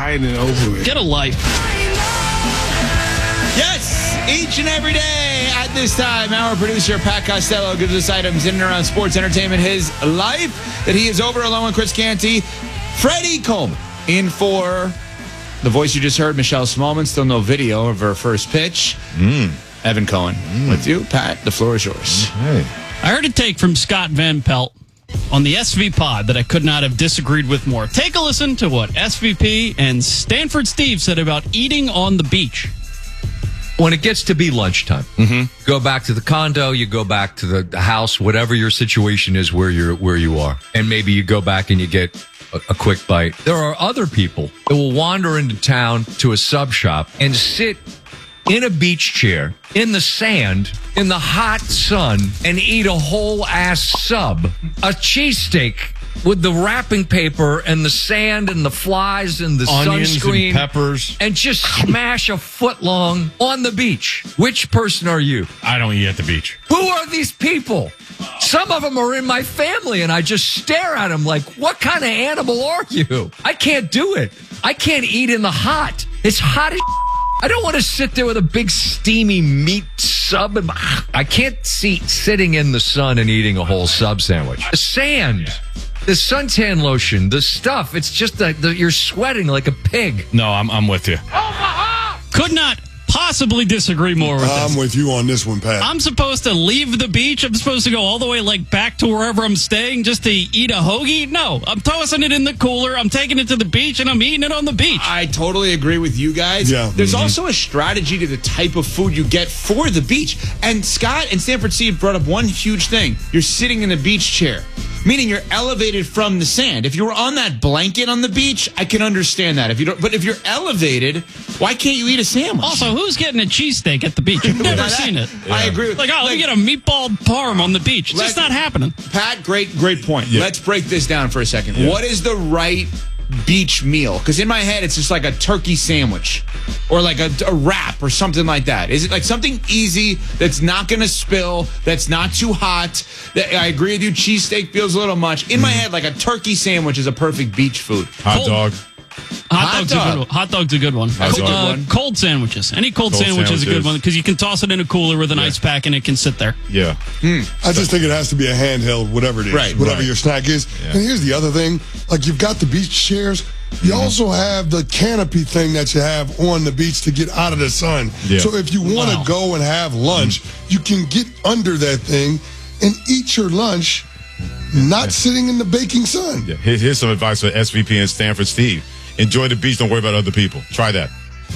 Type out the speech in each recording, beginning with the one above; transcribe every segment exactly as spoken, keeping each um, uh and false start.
hiding it over with. Get a life. Yes, each and every day at this time, our producer, Pat Costello, gives us items in and around sports, entertainment, his life that he is over along with Chris Canty. Freddie Coleman in for the voice you just heard, Michelle Smallman. Still no video of her first pitch. Mm. Evan Cohen mm. with you. Pat, the floor is yours. Okay. I heard a take from Scott Van Pelt on the S V Pod that I could not have disagreed with more. Take a listen to what S V P and Stanford Steve said about eating on the beach. When it gets to be lunchtime, mm-hmm. go back to the condo, you go back to the, the house, whatever your situation is where you're where you are. And maybe you go back and you get a, a quick bite. There are other people that will wander into town to a sub shop and sit in a beach chair, in the sand, in the hot sun, and eat a whole ass sub. A cheesesteak with the wrapping paper and the sand and the flies and the onions sunscreen. And peppers. And just smash a foot long on the beach. Which person are you? I don't eat at the beach. Who are these people? Some of them are in my family, and I just stare at them like, what kind of animal are you? I can't do it. I can't eat in the hot. It's hot as I don't want to sit there with a big steamy meat sub. And I can't see sitting in the sun and eating a whole sub sandwich. The sand, the suntan lotion, the stuff. It's just that you're sweating like a pig. No, I'm I'm with you. Could not possibly disagree more with I'm this. with you on this one, Pat. I'm supposed to leave the beach. I'm supposed to go all the way like back to wherever I'm staying just to eat a hoagie. No, I'm tossing it in the cooler. I'm taking it to the beach and I'm eating it on the beach. I totally agree with you guys. Yeah. There's Mm-hmm. also a strategy to the type of food you get for the beach. And Scott and Stanford Steve brought up one huge thing. You're sitting in a beach chair, meaning you're elevated from the sand. If you were on that blanket on the beach, I can understand that. If you don't, but if you're elevated, why can't you eat a sandwich? Also, who's getting a cheesesteak at the beach? I've never That- seen it. I agree with Like, oh, let me like, get a meatball parm on the beach. It's just Let- not happening. Pat, great, great point. Yeah. Let's break this down for a second. Yeah. What is the right beach meal? Because in my head, it's just like a turkey sandwich or like a, a wrap or something like that. Is it like something easy that's not going to spill, that's not too hot? That, I agree with you. Cheesesteak feels a little much. In my head, like a turkey sandwich is a perfect beach food. Hot Cold- dog. Hot, Hot dog's dog. a good one. Hot dog's a good one. Hot cold, dog uh, one. cold sandwiches. Any cold, Cold sandwich is a good sandwiches. one because you can toss it in a cooler with an Yeah. ice pack and it can sit there. Yeah. I just think it has to be a handheld, whatever it is, Right, whatever right. your snack is. Yeah. And here's the other thing: like you've got the beach chairs, you Mm-hmm. also have the canopy thing that you have on the beach to get out of the sun. Yeah. So if you want to Wow. go and have lunch, you can get under that thing and eat your lunch, not sitting in the baking sun. Yeah. Here- Here's some advice for S V P and Stanford Steve. Enjoy the beach. Don't worry about other people. Try that.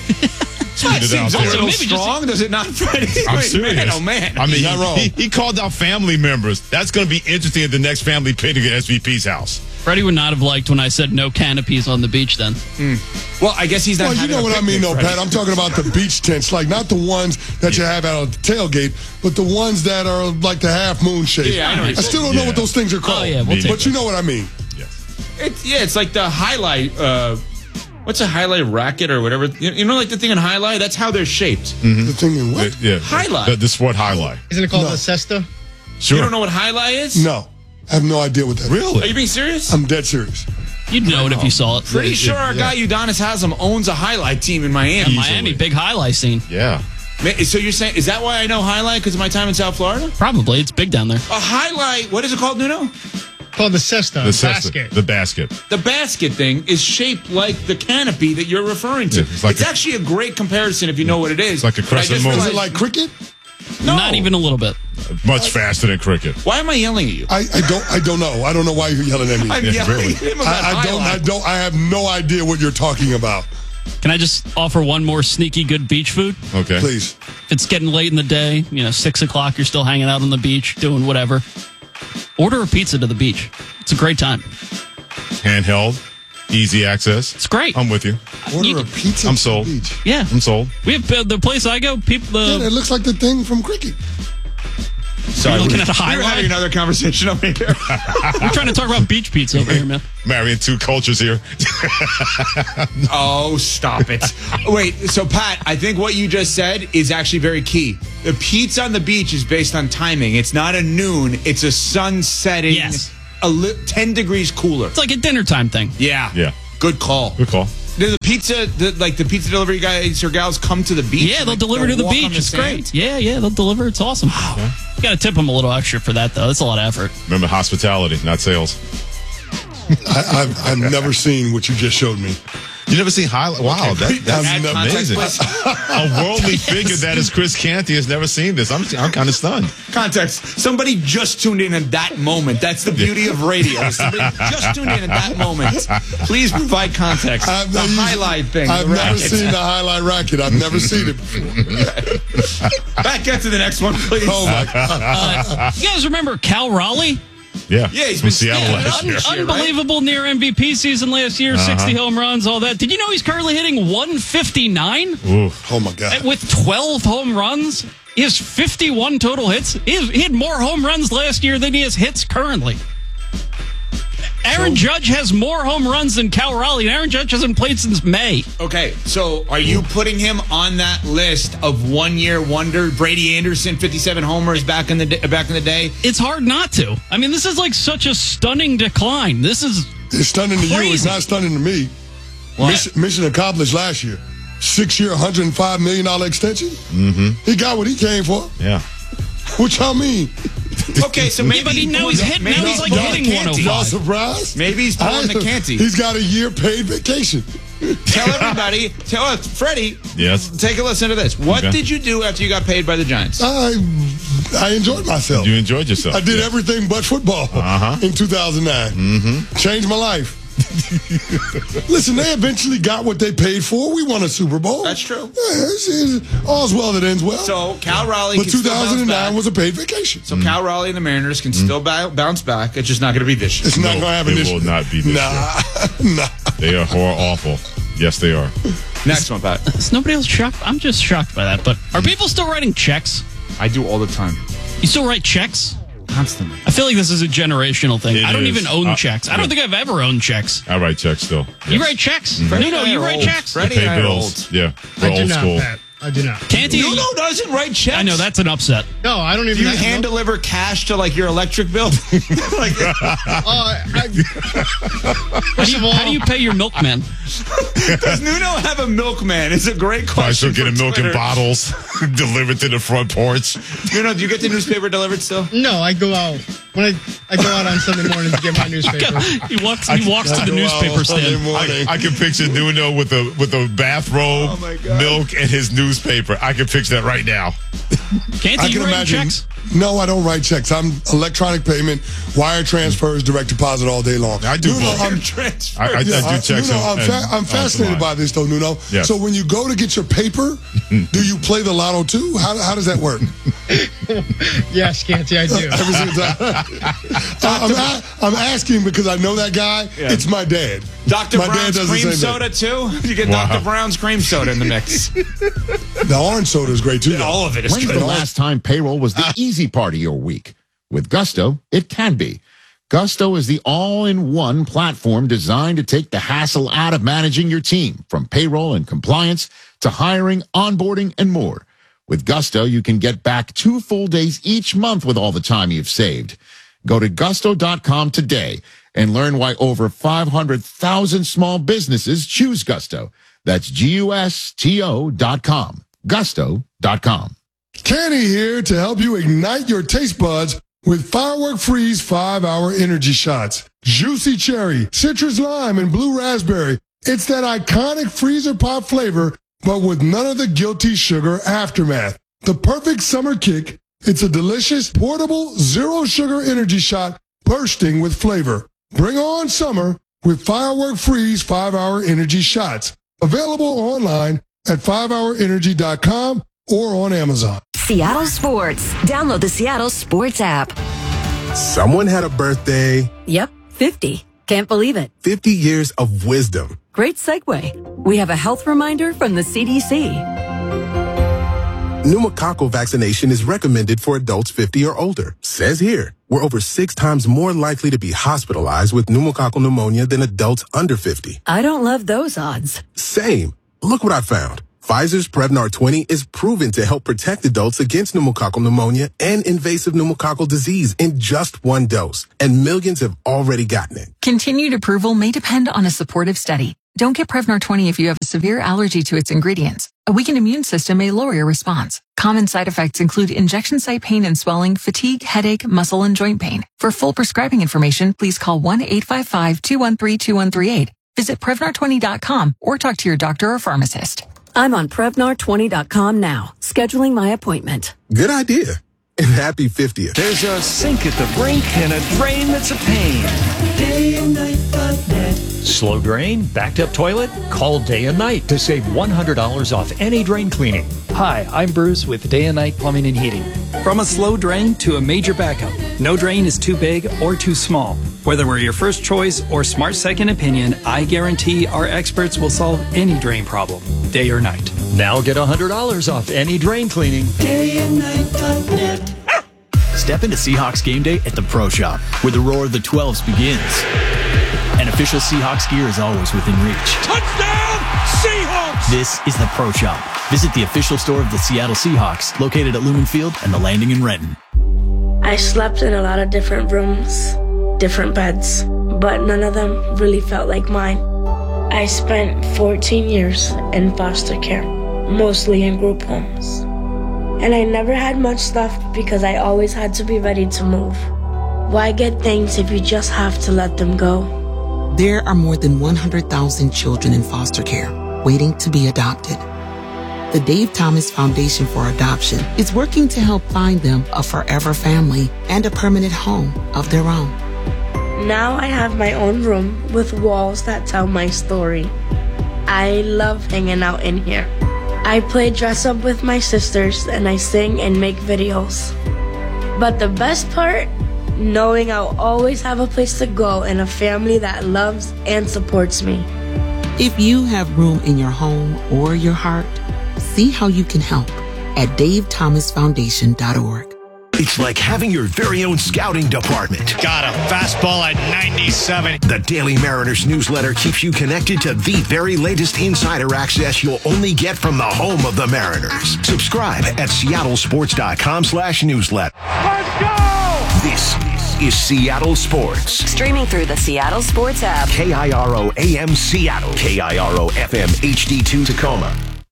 That it seems a out there. little Maybe just- strong, does it not, Freddie? I'm Wait, serious. Man, oh, man. I mean, You're not wrong. he, he called out family members. That's going to be interesting at the next family picnic at S V P's house. Freddie would not have liked when I said no canopies on the beach then. Well, I guess he's not Well, you having know a what I mean, picnic, though, Freddie. Pat. I'm talking about the beach tents, like not the ones that you have out on the tailgate, but the ones that are like the half moon shape. Yeah, I know what you're I still don't know saying. what those things are called. Oh, yeah, we'll Me take but you know what I mean. Yes. It's, yeah, it's like the highlight. Uh, what's a highlight racket or whatever? You, you know, like the thing in highlight. That's how they're shaped. The thing in what? Yeah. Highlight. The, the sport highlight. Isn't it called No. the Cesta? Sure. You don't know what highlight is? No, I have no idea what that is. Really? Are you being serious? I'm dead serious. You'd know it if you saw it. Pretty sure our guy Udonis Haslam owns a highlight team in Miami. Miami, big highlight scene. Yeah. Ma- So you're saying, is that why I know highlight because of my time in South Florida? Probably. It's big down there. A highlight, what is it called, Nuno? Called the Cesta. The cesta, basket. The basket. The basket thing is shaped like the canopy that you're referring to. Yeah, it's like it's a- actually a great comparison if you know what it is. It's like a But I crescent just moon. Is realized- it like cricket? No. Not even a little bit. Much faster than cricket. Why am I yelling at you? I, I don't I don't know. I don't know why you're yelling at me. I'm Yeah, yelling really. at him about I, I don't I highlight. don't I have no idea what you're talking about. Can I just offer one more sneaky good beach food? Okay. Please. If it's getting late in the day, you know, six o'clock, you're still hanging out on the beach, doing whatever. Order a pizza to the beach. It's a great time. Handheld. Easy access. It's great. I'm with you. Order You- a pizza I'm to sold. the beach. Yeah. I'm sold. We have uh, the place I go, people, Yeah, the, it looks like the thing from cricket. Sorry, You're looking we- at a we were highlight? having another conversation over here. we're trying to talk about beach pizza over here, man. Marrying two cultures here. Oh, stop it. Wait, so Pat, I think what you just said is actually very key. The pizza on the beach is based on timing. It's not a noon, it's a sun setting. Yes. A li- ten degrees cooler. It's like a dinner time thing. Yeah. Yeah. Good call. Good call. Do the pizza, the, like the pizza delivery guys or gals, come to the beach? Yeah, they'll like, deliver to the walk beach. on the It's sand? great. Yeah, yeah, they'll deliver. It's awesome. Wow. You got to tip them a little extra for that, though. That's a lot of effort. Remember, hospitality, not sales. I, I've, I've never seen what you just showed me. You never seen highlight? Wow, that, that's I've never- amazing. A worldly figure that is Chris Canty has never seen this. I'm, I'm kind of stunned. Context. Somebody just tuned in at that moment. That's the beauty of radio. Somebody just tuned in at that moment. Please provide context. I've the never- highlight thing. I've the never racket. seen the highlight racket. I've never seen it before. Back get to the next one, please. Oh my God. Uh, you guys remember Cal Raleigh? Yeah, Yeah, he's from been- Seattle yeah, last un- year. un- Unbelievable near M V P season last year, sixty home runs, all that. Did you know he's currently hitting one fifty-nine Ooh. Oh my God. with twelve home runs? He has fifty-one total hits. He, has, he had more home runs last year than he has hits currently. Aaron Judge has more home runs than Cal Raleigh, and Aaron Judge hasn't played since May. Okay, so are you putting him on that list of one-year wonder? Brady Anderson, fifty-seven homers back in the day, back in the day. It's hard not to. I mean, this is like such a stunning decline. This is It's stunning to you. It's Crazy. not stunning to me. What? Mission, mission accomplished last year. Six-year, one hundred five million dollars extension. Mm-hmm. He got what he came for. Yeah. What y'all mean? Okay, so maybe but he- now he's hit- now maybe he's like pulling hitting the one oh Canty. five. Y'all surprised? Maybe he's pulling the Canty. He's got a year paid vacation. Tell everybody, tell us, Freddie. Yes. Take a listen to this. What Okay. did you do after you got paid by the Giants? I I enjoyed myself. You enjoyed yourself. I did Yeah. everything but football Uh-huh. in two thousand nine. Mm-hmm. Changed my life. Listen, they eventually got what they paid for. We won a Super Bowl. That's true. Yeah, it's, it's, all's well that ends well. So Cal Raleigh but can still bounce two thousand nine back. was a paid vacation. So Cal Raleigh and the Mariners can still ba- bounce back. It's just not going to be this year. It's not No, going to happen it this will year. not be this nah, nah. They are horror awful. Yes, they are. Next one, Pat. is nobody else shocked? I'm just shocked by that. But are people still writing checks? I do all the time. You still write checks? Constantly. I feel like this is a generational thing. It I don't is. even own Uh, checks. I don't yeah. think I've ever owned checks. I write checks still. You Yes. write checks? Freddie No, no, and I you are write old. checks. Freddie Pay and I are bills. old. Yeah. We're I do old not, school. Pat. I do not. Can't you? You know doesn't write checks. I know, that's an upset. No, I don't even. Do you have- hand deliver cash to like your electric bill? like, Uh, I, How do, first you, of all, how do you pay your milkman? does Nuno have a milkman? It's a great I question. still getting from milk in Twitter. bottles delivered to the front porch. Nuno, do you get the newspaper delivered still? no, I go out when I I go out on Sunday morning to get my newspaper. He walks, he walks to the Go out newspaper on Sunday stand. morning. I, I can picture Nuno with a with a bathrobe, Oh, my God. milk, and his newspaper. I can picture that right now. Can't I you can write imagine. checks? No, I don't write checks. I'm electronic payment, wire transfers, direct deposit all day long. I do Nuno, both. I'm, Transfer. I, I, I do Yeah, checks. Nuno, and- I'm, fa- and I'm fascinated online. by this, though, Nuno. Yes. So when you go to get your paper, do you play the lotto too? How, how does that work? Yes, Canty, I do. Every single time. I- I'm, a- I'm asking because I know that guy. Yeah. It's my dad. Doctor My dad Brown's does the cream same soda too? You get Wow. Doctor Brown's cream soda in the mix. The orange soda is great too. though. All of it is When's good. the last time payroll was the easy part of your week? With Gusto, it can be. Gusto is the all-in-one platform designed to take the hassle out of managing your team, from payroll and compliance to hiring, onboarding, and more. With Gusto, you can get back two full days each month with all the time you've saved. Go to gusto dot com today and learn why over five hundred thousand small businesses choose Gusto. That's G U S T O dot com. gusto dot com. Kenny here to help you ignite your taste buds with Firework Freeze five hour energy shots. Juicy cherry, citrus lime, and blue raspberry. It's that iconic freezer pop flavor, but with none of the guilty sugar aftermath. The perfect summer kick. It's a delicious, portable, zero sugar energy shot bursting with flavor. Bring on summer with Firework Freeze five hour energy shots. Available online at five hour energy dot com or on Amazon. Seattle Sports. Download the Seattle Sports app. Someone had a birthday. Yep, fifty. Can't believe it. fifty years of wisdom. Great segue. We have a health reminder from the C D C. Pneumococcal vaccination is recommended for adults fifty or older. Says here, we're over six times more likely to be hospitalized with pneumococcal pneumonia than adults under fifty. I don't love those odds. Same. Look what I found. Pfizer's Prevnar twenty is proven to help protect adults against pneumococcal pneumonia and invasive pneumococcal disease in just one dose. And millions have already gotten it. Continued approval may depend on a supportive study. Don't get Prevnar twenty if you have a severe allergy to its ingredients. A weakened immune system may lower your response. Common side effects include injection site pain and swelling, fatigue, headache, muscle, and joint pain. For full prescribing information, please call one eight five five, two one three, two one three eight. Visit Prevnar twenty dot com or talk to your doctor or pharmacist. I'm on Prevnar twenty dot com now, scheduling my appointment. Good idea. And happy fiftieth. There's a sink at the brink and a drain that's a pain. Day and night dot net. Slow drain? Backed up toilet? Call Day and Night to save one hundred dollars off any drain cleaning. Hi, I'm Bruce with Day and Night Plumbing and Heating. From a slow drain to a major backup, no drain is too big or too small. Whether we're your first choice or smart second opinion, I guarantee our experts will solve any drain problem, day or night. Now get one hundred dollars off any drain cleaning. Day and night dot net. Step into Seahawks game day at the Pro Shop, where the roar of the twelves begins. And official Seahawks gear is always within reach. Touchdown, Seahawks! This is the Pro Shop. Visit the official store of the Seattle Seahawks, located at Lumen Field and the Landing in Renton. I slept in a lot of different rooms, different beds, but none of them really felt like mine. I spent fourteen years in foster care, mostly in group homes. And I never had much stuff because I always had to be ready to move. Why get things if you just have to let them go? There are more than one hundred thousand children in foster care waiting to be adopted. The Dave Thomas Foundation for Adoption is working to help find them a forever family and a permanent home of their own. Now I have my own room with walls that tell my story. I love hanging out in here. I play dress up with my sisters and I sing and make videos. But the best part? Knowing I'll always have a place to go and a family that loves and supports me. If you have room in your home or your heart, see how you can help at dave thomas foundation dot org. It's like having your very own scouting department. Got a fastball at ninety-seven. The Daily Mariners newsletter keeps you connected to the very latest insider access you'll only get from the home of the Mariners. Subscribe at seattle sports dot com slash newsletter. Let's go! This is Seattle Sports. Streaming through the Seattle Sports app. K I R O A M Seattle. K I R O F M H D two Tacoma.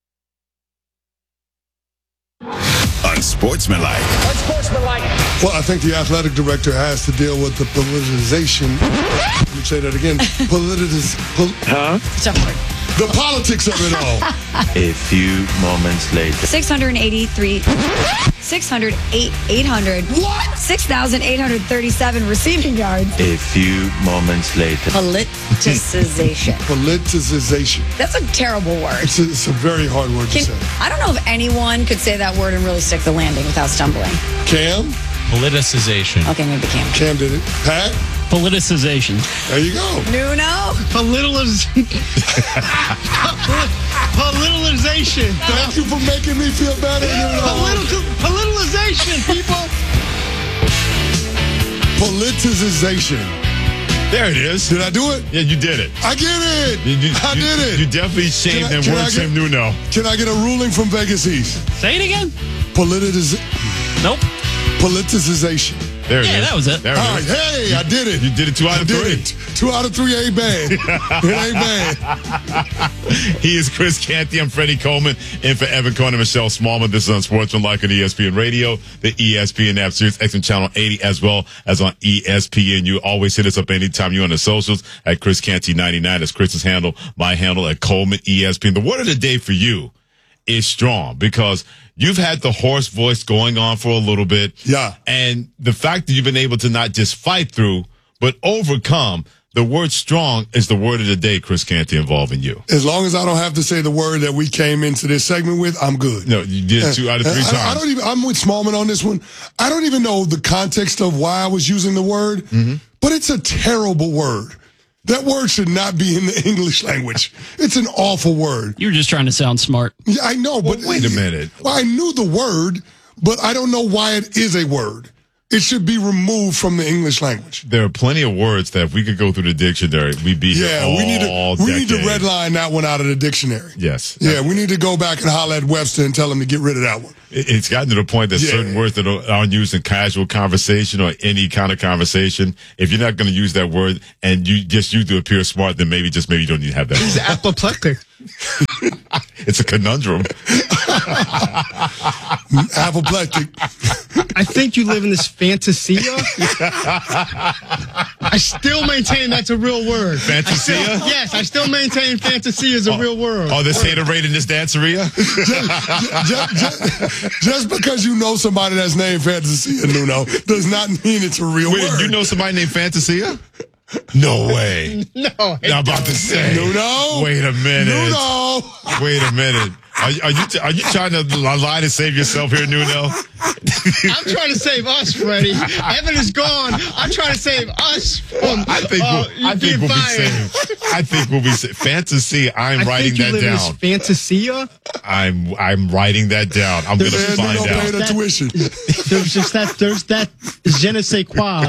Unsportsmanlike. Unsportsmanlike. Well, I think the athletic director has to deal with the politicization. Let me say that again. Politiz. Pol- huh? The politics of it all. A few moments later. six hundred eighty-three. six hundred eight. eight hundred. What? six thousand eight hundred thirty-seven receiving yards. A few moments later. Politicization. Politicization. That's a terrible word. It's a, it's a very hard word Can, to say. I don't know if anyone could say that word and really stick the landing without stumbling. Cam? Politicization. Okay, maybe Cam. Cam did it. Pat? Politicization. There you go. Nuno? Politiz- Politicization. Thank you for making me feel better. Political, politicization, people. Politicization. There it is. Did I do it? Yeah, you did it. I get it. You, you, I you, did it. You definitely shamed Can I- and can I word get- shamed Nuno. Can I get a ruling from Vegas East? Say it again. Politiz- Nope. Politicization. There it Yeah, is. that was it. There it All right, is. hey, I did it. You did it two out I of did three. it. Two out of three ain't bad. It ain't bad. He is Chris Canty. I'm Freddie Coleman. In for Evan Cohen and Michelle Smallman. This is on Sportsmanlike on E S P N Radio, the E S P N app, Sirius X M Channel eighty, as well as on E S P N. You always hit us up anytime you're on the socials at Chris Canty ninety-nine. That's Chris's handle. My handle at Coleman E S P N. The word of the day for you is strong because you've had the hoarse voice going on for a little bit. Yeah. And the fact that you've been able to not just fight through, but overcome, the word strong is the word of the day, Chris Canty, involving you. As long as I don't have to say the word that we came into this segment with, I'm good. No, you did two out of three I, times. I don't even, I'm with Smallman on this one. I don't even know the context of why I was using the word, mm-hmm. but it's a terrible word. That word should not be in the English language. It's an awful word. You were just trying to sound smart. Yeah, I know, but well, wait a minute. Well, I knew the word, but I don't know why it is a word. it should be removed from the English language. There are plenty of words that if we could go through the dictionary, we'd be here Yeah, all we need to we need to decade. redline that one out of the dictionary. Yes. Yeah, we need to go back and holler at Webster and tell him to get rid of that one. It- It's gotten to the point that Yeah. certain words that are- aren't used in casual conversation or any kind of conversation, if you're not going to use that word and you just use to appear smart, then maybe just maybe you don't need to have that He's word. apoplectic. It's a conundrum. Apoplectic. I think you live in this fantasia. I still maintain that's a real word. Fantasia? I still- yes, I still maintain fantasia is a real word. Oh, they're saying it right in this danceria? just, just, just because you know somebody that's named Fantasia, Nuno, does not mean it's a real Wait, word. you know somebody named Fantasia? No way. No. I'm about to say. Nuno? Wait a minute. Nuno! Wait a minute. Are, are you are you trying to lie to save yourself here, Nuno? I'm trying to save us, Freddie. Evan is gone. I'm trying to save us from. I think uh, we'll, I think we'll be fired. saved. I think we'll be saved. Fantasy. I'm I writing think you that live in this down. fantasia. I'm I'm writing that down. I'm going to There's find no out. pay the tuition. There's just that. There's that je ne sais quoi.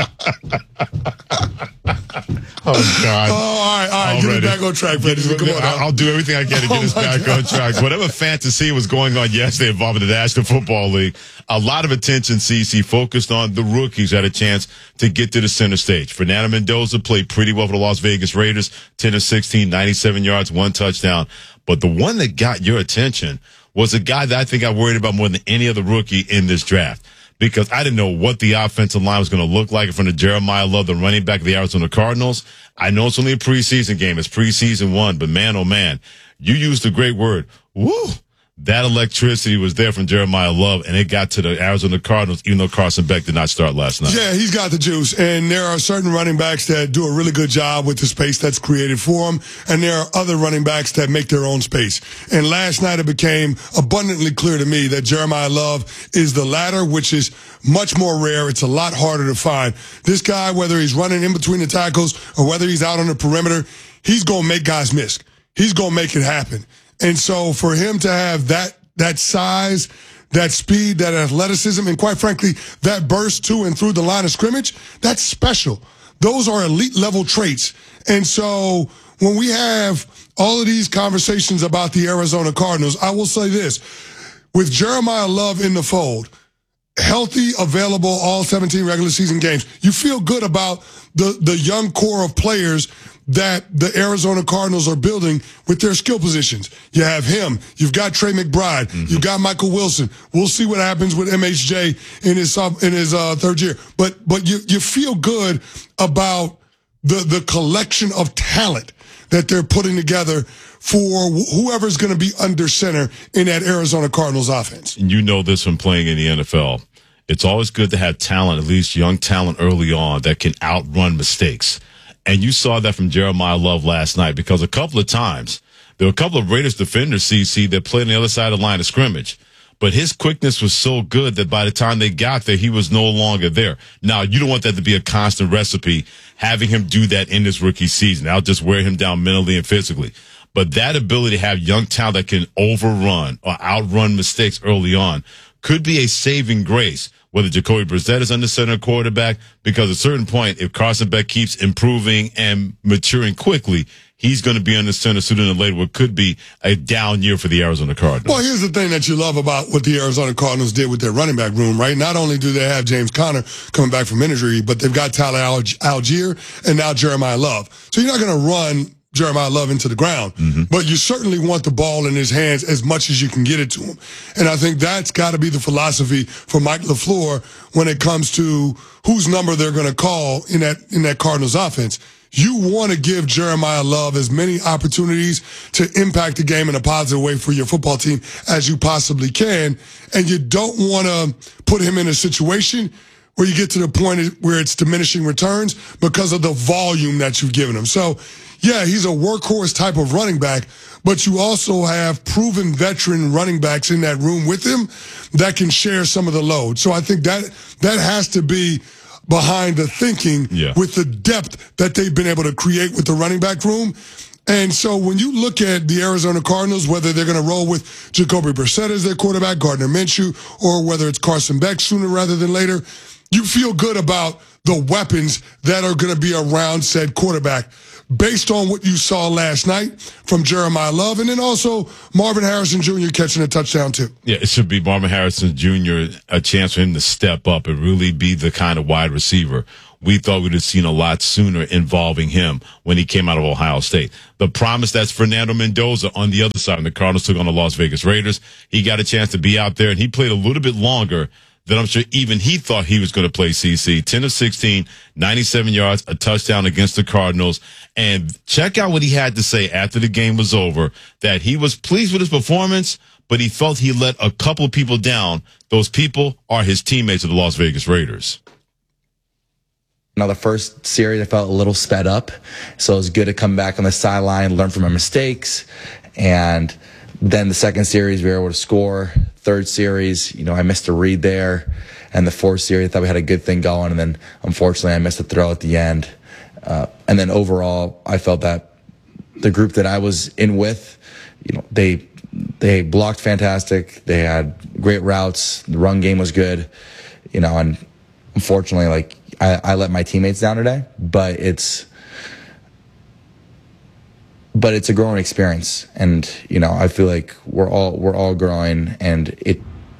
Oh God! Oh, all right, all right. Get Already. us back on track, Freddie. Come on. I'll, I'll do everything I can to get Oh, us my back God. on track. Whatever fantasy was going on yesterday involving the National Football League, a lot of attention, C C, focused on the rookies who had a chance to get to the center stage. Fernando Mendoza played pretty well for the Las Vegas Raiders, ten of sixteen, ninety-seven yards, one touchdown. But the one that got your attention was a guy that I think I worried about more than any other rookie in this draft. Because I didn't know what the offensive line was going to look like in front of Jeremiah Love, the running back of the Arizona Cardinals. I know it's only a preseason game. It's preseason one, but man, oh man, you used a great word. Woo! That electricity was there from Jeremiah Love, and it got to the Arizona Cardinals, even though Carson Beck did not start last night. Yeah, he's got the juice. And there are certain running backs that do a really good job with the space that's created for them. And there are other running backs that make their own space. And last night it became abundantly clear to me that Jeremiah Love is the latter, which is much more rare. It's a lot harder to find. This guy, whether he's running in between the tackles or whether he's out on the perimeter, he's going to make guys miss. He's going to make it happen. And so for him to have that that size, that speed, that athleticism, and quite frankly, that burst to and through the line of scrimmage, that's special. Those are elite level traits. And so when we have all of these conversations about the Arizona Cardinals, I will say this. With Jeremiah Love in the fold, healthy, available, all seventeen regular season games, you feel good about the, the young core of players that the Arizona Cardinals are building with their skill positions. You have him. You've got Trey McBride. Mm-hmm. You've got Michael Wilson. We'll see what happens with M H J in his in his uh, third year. But but you you feel good about the the collection of talent that they're putting together for wh- whoever's going to be under center in that Arizona Cardinals offense. And you know this from playing in the N F L. It's always good to have talent, at least young talent early on, that can outrun mistakes. And you saw that from Jeremiah Love last night, because a couple of times there were a couple of Raiders defenders, C C, that played on the other side of the line of scrimmage. But his quickness was so good that by the time they got there, he was no longer there. Now, you don't want that to be a constant recipe, having him do that in this rookie season. That'll just wear him down mentally and physically. But that ability to have young talent that can overrun or outrun mistakes early on could be a saving grace, whether Jacoby Brissett is under center quarterback, because at a certain point, if Carson Beck keeps improving and maturing quickly, he's going to be under center sooner than later, what could be a down year for the Arizona Cardinals. Well, here's the thing that you love about what the Arizona Cardinals did with their running back room, right? Not only do they have James Conner coming back from injury, but they've got Tyler Alg- Algier and now Jeremiah Love. So you're not going to run Jeremiah Love into the ground, mm-hmm. but you certainly want the ball in his hands as much as you can get it to him. And I think that's got to be the philosophy for Mike LaFleur when it comes to whose number they're going to call in that in that Cardinals offense. You want to give Jeremiah Love as many opportunities to impact the game in a positive way for your football team as you possibly can, and you don't want to put him in a situation where you get to the point where it's diminishing returns because of the volume that you've given him. So, yeah, he's a workhorse type of running back, but you also have proven veteran running backs in that room with him that can share some of the load. So I think that that has to be behind the thinking yeah. with the depth that they've been able to create with the running back room. And so when you look at the Arizona Cardinals, whether they're going to roll with Jacoby Brissett as their quarterback, Gardner Minshew, or whether it's Carson Beck sooner rather than later, you feel good about the weapons that are going to be around said quarterback based on what you saw last night from Jeremiah Love, and then also Marvin Harrison Junior catching a touchdown too. Yeah, it should be Marvin Harrison Junior, a chance for him to step up and really be the kind of wide receiver we thought we'd have seen a lot sooner involving him when he came out of Ohio State. The promise that's Fernando Mendoza on the other side, and the Cardinals took on the Las Vegas Raiders. He got a chance to be out there, and he played a little bit longer than I'm sure even he thought he was going to play, C C. ten of sixteen, ninety-seven yards, a touchdown against the Cardinals. And check out what he had to say after the game was over, that he was pleased with his performance, but he felt he let a couple of people down. Those people are his teammates of the Las Vegas Raiders. Now, the first series, I felt a little sped up, so it was good to come back on the sideline, learn from my mistakes, and then the second series, we were able to score. Third series, you know, I missed a read there, and the fourth series, I thought we had a good thing going, and then unfortunately, I missed a throw at the end. Uh, and then overall, I felt that the group that I was in with, you know, they they blocked fantastic. They had great routes. The run game was good, you know, and unfortunately, like, I, I let my teammates down today, but it's, but it's a growing experience. And, you know, I feel like we're all, we're all growing, and it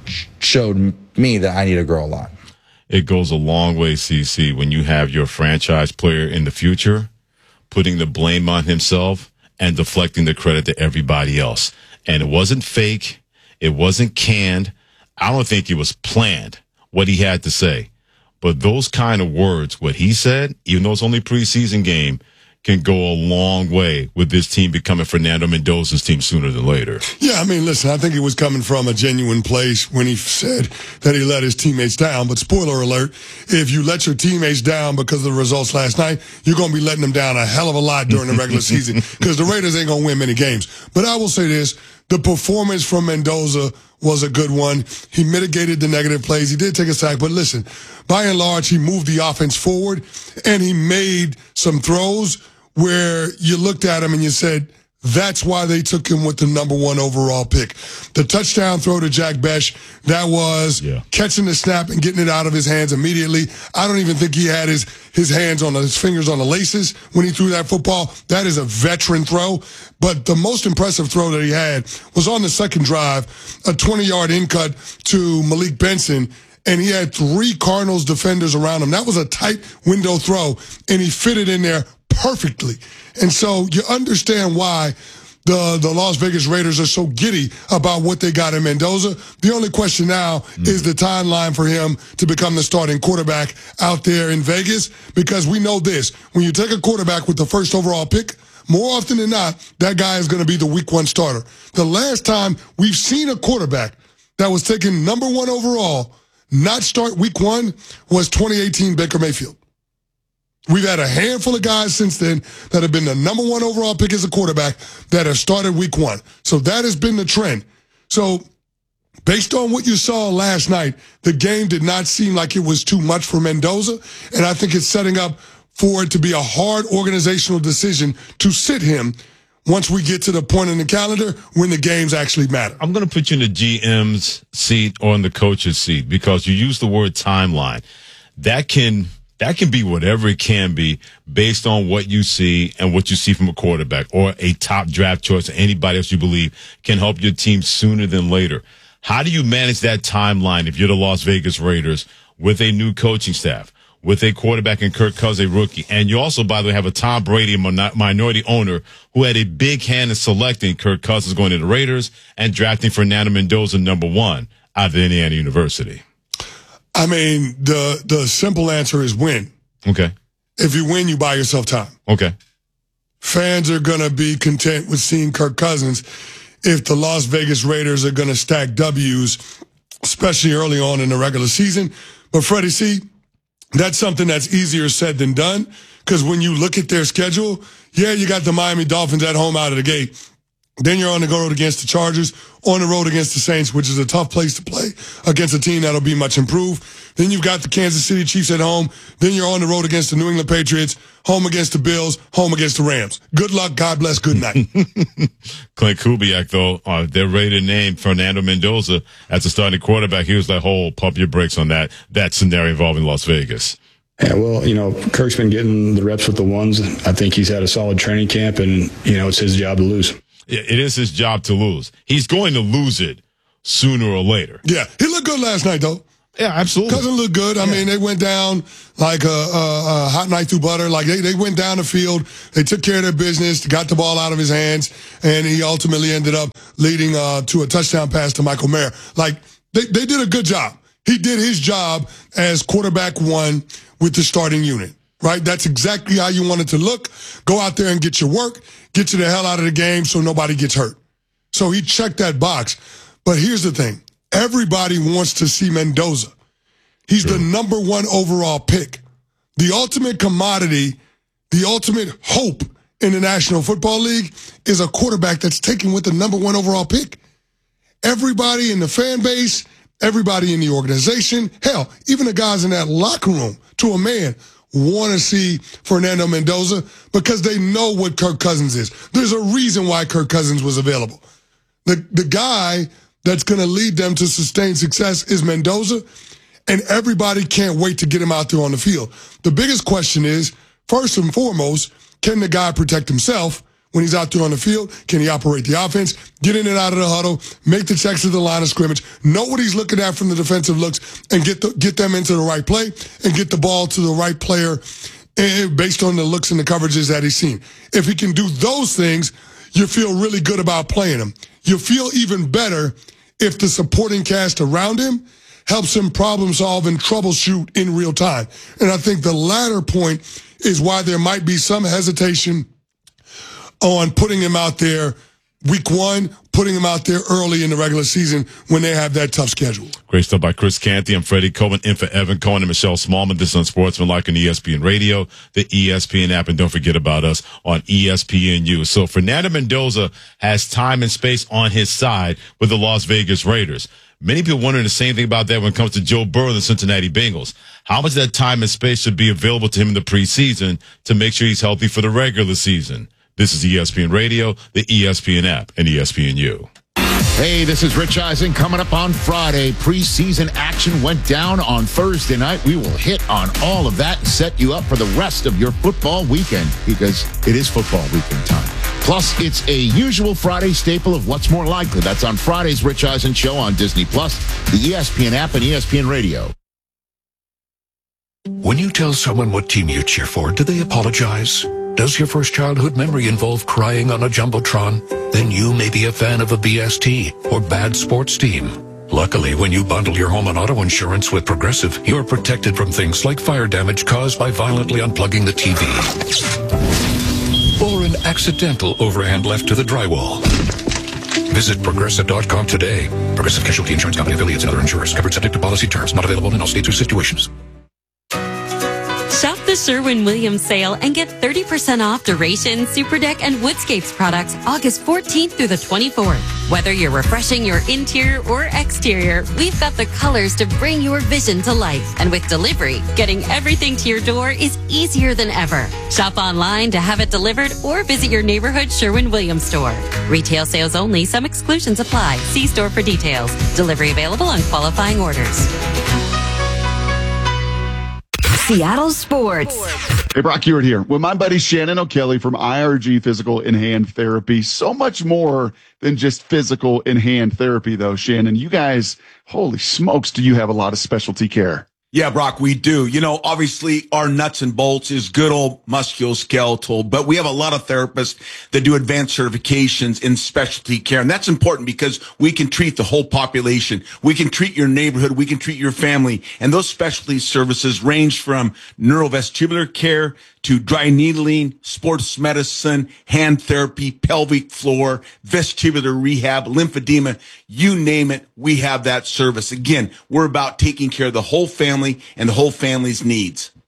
showed me that I need to grow a lot. It goes a long way, C C, when you have your franchise player in the future putting the blame on himself and deflecting the credit to everybody else. And it wasn't fake. It wasn't canned. I don't think it was planned, what he had to say. But those kind of words, what he said, even though it's only a preseason game, can go a long way with this team becoming Fernando Mendoza's team sooner than later. Yeah, I mean, listen, I think it was coming from a genuine place when he said that he let his teammates down. But spoiler alert, if you let your teammates down because of the results last night, you're going to be letting them down a hell of a lot during the regular season, because the Raiders ain't going to win many games. But I will say this, the performance from Mendoza was a good one. He mitigated the negative plays. He did take a sack, but listen, by and large, he moved the offense forward, and he made some throws where you looked at him and you said, that's why they took him with the number one overall pick. The touchdown throw to Jack Besh, that was yeah. catching the snap and getting it out of his hands immediately. I don't even think he had his, his hands on the, his fingers on the laces when he threw that football. That is a veteran throw. But the most impressive throw that he had was on the second drive, a twenty-yard in-cut to Malik Benson, and he had three Cardinals defenders around him. That was a tight window throw, and he fit it in there perfectly. And so you understand why the, the Las Vegas Raiders are so giddy about what they got in Mendoza. The only question now mm. is the timeline for him to become the starting quarterback out there in Vegas, because we know this. When you take a quarterback with the first overall pick, more often than not, that guy is going to be the week one starter. The last time we've seen a quarterback that was taken number one overall not start week one was twenty eighteen Baker Mayfield. We've had a handful of guys since then that have been the number one overall pick as a quarterback that have started week one. So that has been the trend. So based on what you saw last night, the game did not seem like it was too much for Mendoza, and I think it's setting up for it to be a hard organizational decision to sit him once we get to the point in the calendar when the games actually matter. I'm going to put you in the G M's seat or in the coach's seat, because you use the word timeline. That can... That can be whatever it can be based on what you see and what you see from a quarterback or a top draft choice or anybody else you believe can help your team sooner than later. How do you manage that timeline if you're the Las Vegas Raiders with a new coaching staff, with a quarterback in Kirk Cousins, a rookie? And you also, by the way, have a Tom Brady, a minority owner, who had a big hand in selecting Kirk Cousins going to the Raiders and drafting Fernando Mendoza number one out of Indiana University. I mean, the the simple answer is win. Okay. If you win, you buy yourself time. Okay. Fans are going to be content with seeing Kirk Cousins if the Las Vegas Raiders are going to stack W's, especially early on in the regular season. But Freddie C., that's something that's easier said than done, because when you look at their schedule, yeah, you got the Miami Dolphins at home out of the gate. Then you're on the road against the Chargers, on the road against the Saints, which is a tough place to play against a team that'll be much improved. Then you've got the Kansas City Chiefs at home. Then you're on the road against the New England Patriots, home against the Bills, home against the Rams. Good luck, God bless, good night. Clint Kubiak, though, uh, they're ready to name Fernando Mendoza as the starting quarterback. He was like, "Oh, pump your brakes on that that scenario involving Las Vegas." Yeah, well, you know, Kirk's been getting the reps with the ones. I think he's had a solid training camp, and, you know, it's his job to lose. It is his job to lose. He's going to lose it sooner or later. Yeah, he looked good last night, though. Yeah, absolutely. Cousin looked good. I yeah. mean, they went down like a, a, a hot knife through butter. Like, they, they went down the field. They took care of their business, got the ball out of his hands, and he ultimately ended up leading uh, to a touchdown pass to Michael Mayer. Like, they, they did a good job. He did his job as quarterback one with the starting unit, right? That's exactly how you want it to look. Go out there and get your work. Get you the hell out of the game so nobody gets hurt. So he checked that box. But here's the thing. Everybody wants to see Mendoza. He's True. the number one overall pick. The ultimate commodity, the ultimate hope in the National Football League is a quarterback that's taken with the number one overall pick. Everybody in the fan base, everybody in the organization, hell, even the guys in that locker room, to a man, want to see Fernando Mendoza because they know what Kirk Cousins is. There's a reason why Kirk Cousins was available. The the guy that's going to lead them to sustained success is Mendoza, and everybody can't wait to get him out there on the field. The biggest question is, first and foremost, can the guy protect himself when he's out there on the field? Can he operate the offense, get in and out of the huddle, make the checks at the line of scrimmage, know what he's looking at from the defensive looks, and get the, get them into the right play and get the ball to the right player based on the looks and the coverages that he's seen. If he can do those things, you feel really good about playing him. You feel even better if the supporting cast around him helps him problem solve and troubleshoot in real time. And I think the latter point is why there might be some hesitation on putting him out there week one, putting him out there early in the regular season when they have that tough schedule. Great stuff by Chris Canty. I'm Freddie Coleman, in for Evan Cohen and Michelle Smallman. This is Unsportsmanlike on E S P N Radio, the E S P N app, and don't forget about us on E S P N U. So Fernando Mendoza has time and space on his side with the Las Vegas Raiders. Many people wondering the same thing about that when it comes to Joe Burrow and the Cincinnati Bengals. How much of that time and space should be available to him in the preseason to make sure he's healthy for the regular season? This is E S P N Radio, the E S P N app, and E S P N U. Hey, this is Rich Eisen. Coming up on Friday, preseason action went down on Thursday night. We will hit on all of that and set you up for the rest of your football weekend because it is football weekend time. Plus, it's a usual Friday staple of What's More Likely. That's on Friday's Rich Eisen Show on Disney Plus, the E S P N app, and E S P N Radio. When you tell someone what team you cheer for, do they apologize? Does your first childhood memory involve crying on a Jumbotron? Then you may be a fan of a B S T or bad sports team. Luckily, when you bundle your home and auto insurance with Progressive, you're protected from things like fire damage caused by violently unplugging the T V. Or an accidental overhand left to the drywall. Visit Progressive dot com today. Progressive Casualty Insurance Company affiliates and other insurers. Covered subject to policy terms. Not available in all states or situations. Shop the Sherwin-Williams sale and get thirty percent off Duration, Super Deck, and Woodscapes products August fourteenth through the twenty-fourth. Whether you're refreshing your interior or exterior, we've got the colors to bring your vision to life. And with delivery, getting everything to your door is easier than ever. Shop online to have it delivered or visit your neighborhood Sherwin-Williams store. Retail sales only. Some exclusions apply. See store for details. Delivery available on qualifying orders. Seattle Sports. Hey, Brock Hewitt here with my buddy Shannon O'Kelly from I R G Physical and Hand Therapy. So much more than just physical and hand therapy, though, Shannon. You guys, holy smokes, do you have a lot of specialty care? Yeah, Brock, we do. You know, obviously our nuts and bolts is good old musculoskeletal, but we have a lot of therapists that do advanced certifications in specialty care. And that's important because we can treat the whole population. We can treat your neighborhood. We can treat your family. And those specialty services range from neurovestibular care to dry needling, sports medicine, hand therapy, pelvic floor, vestibular rehab, lymphedema, you name it, we have that service. Again, we're about taking care of the whole family and the whole family's needs.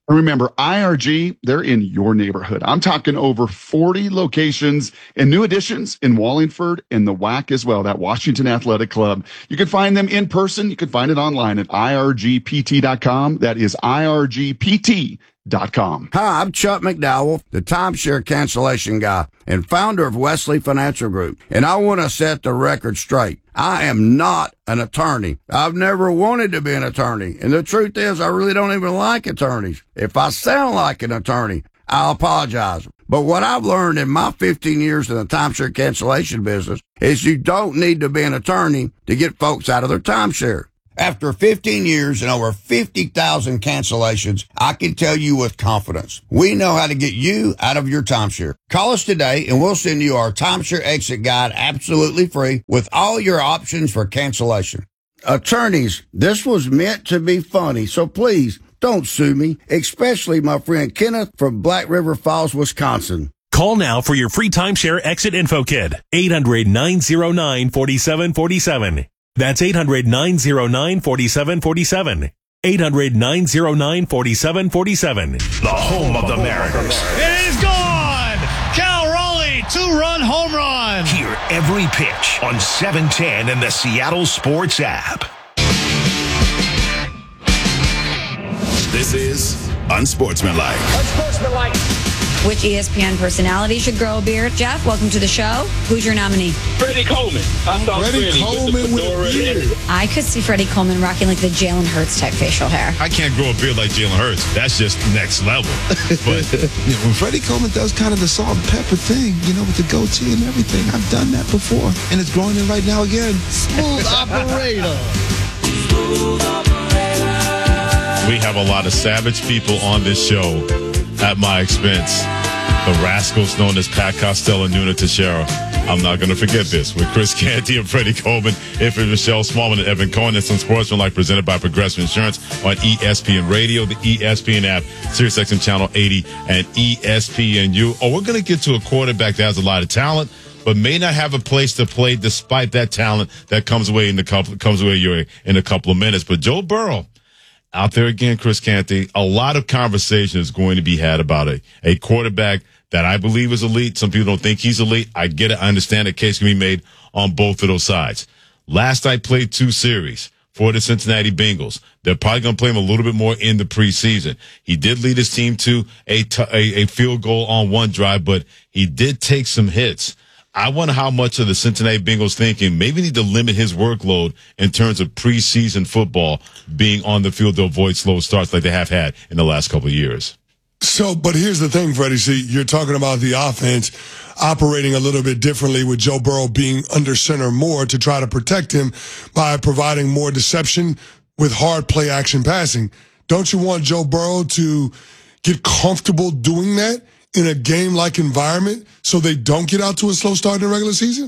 And remember, I R G, they're in your neighborhood. I'm talking over forty locations and new additions in Wallingford and the W A C as well, that Washington Athletic Club. You can find them in person. You can find it online at I R G P T dot com. That is I R G P T dot com. Hi, I'm Chuck McDowell, the timeshare cancellation guy and founder of Wesley Financial Group. And I want to set the record straight. I am not an attorney. I've never wanted to be an attorney. And the truth is, I really don't even like attorneys. If I sound like an attorney, I'll apologize. But what I've learned in my fifteen years in the timeshare cancellation business is you don't need to be an attorney to get folks out of their timeshare. After fifteen years and over fifty thousand cancellations, I can tell you with confidence, we know how to get you out of your timeshare. Call us today and we'll send you our timeshare exit guide absolutely free with all your options for cancellation. Attorneys, this was meant to be funny, so please don't sue me, especially my friend Kenneth from Black River Falls, Wisconsin. Call now for your free timeshare exit info kit. eight hundred, nine oh nine, four seven four seven. That's eight hundred, nine oh nine, four seven four seven. eight hundred, nine oh nine, four seven four seven. The home of the Mariners. It is gone! Cal Raleigh, two-run home run! Hear every pitch on seven ten and the Seattle Sports app. This is Unsportsmanlike. Unsportsmanlike. Which E S P N personality should grow a beard? Jeff, welcome to the show. Who's your nominee? Freddie Coleman. I thought Freddie Freddie Coleman with a beard. I could see Freddie Coleman rocking like the Jalen Hurts type facial hair. I can't grow a beard like Jalen Hurts. That's just next level. But yeah, when Freddie Coleman does kind of the salt and pepper thing, you know, with the goatee and everything, I've done that before, and it's growing in right now again. Smooth operator. we have a lot of savage people on this show at my expense. The rascals known as Pat Costello and Nuna Teixeira. I'm not going to forget this. With Chris Canty and Freddie Coleman, if it's Michelle Smallman and Evan Cohen, it's on Sportsmanlike, presented by Progressive Insurance on E S P N Radio, the E S P N app, SiriusXM Channel eighty, and E S P N U. Oh, we're going to get to a quarterback that has a lot of talent, but may not have a place to play despite that talent that comes away in the couple, comes away in a couple of minutes. But Joe Burrow, out there again, Chris Canty, a lot of conversation is going to be had about a, a quarterback that I believe is elite. Some people don't think he's elite. I get it. I understand a case can be made on both of those sides. Last night played two series for the Cincinnati Bengals. They're probably going to play him a little bit more in the preseason. He did lead his team to a, t- a, a field goal on one drive, but he did take some hits. I wonder how much of the Cincinnati Bengals thinking maybe need to limit his workload in terms of preseason football being on the field to avoid slow starts like they have had in the last couple of years. So, but here's the thing, Freddie. See, you're talking about the offense operating a little bit differently with Joe Burrow being under center more to try to protect him by providing more deception with hard play action passing. Don't you want Joe Burrow to get comfortable doing that in a game-like environment so they don't get out to a slow start in the regular season?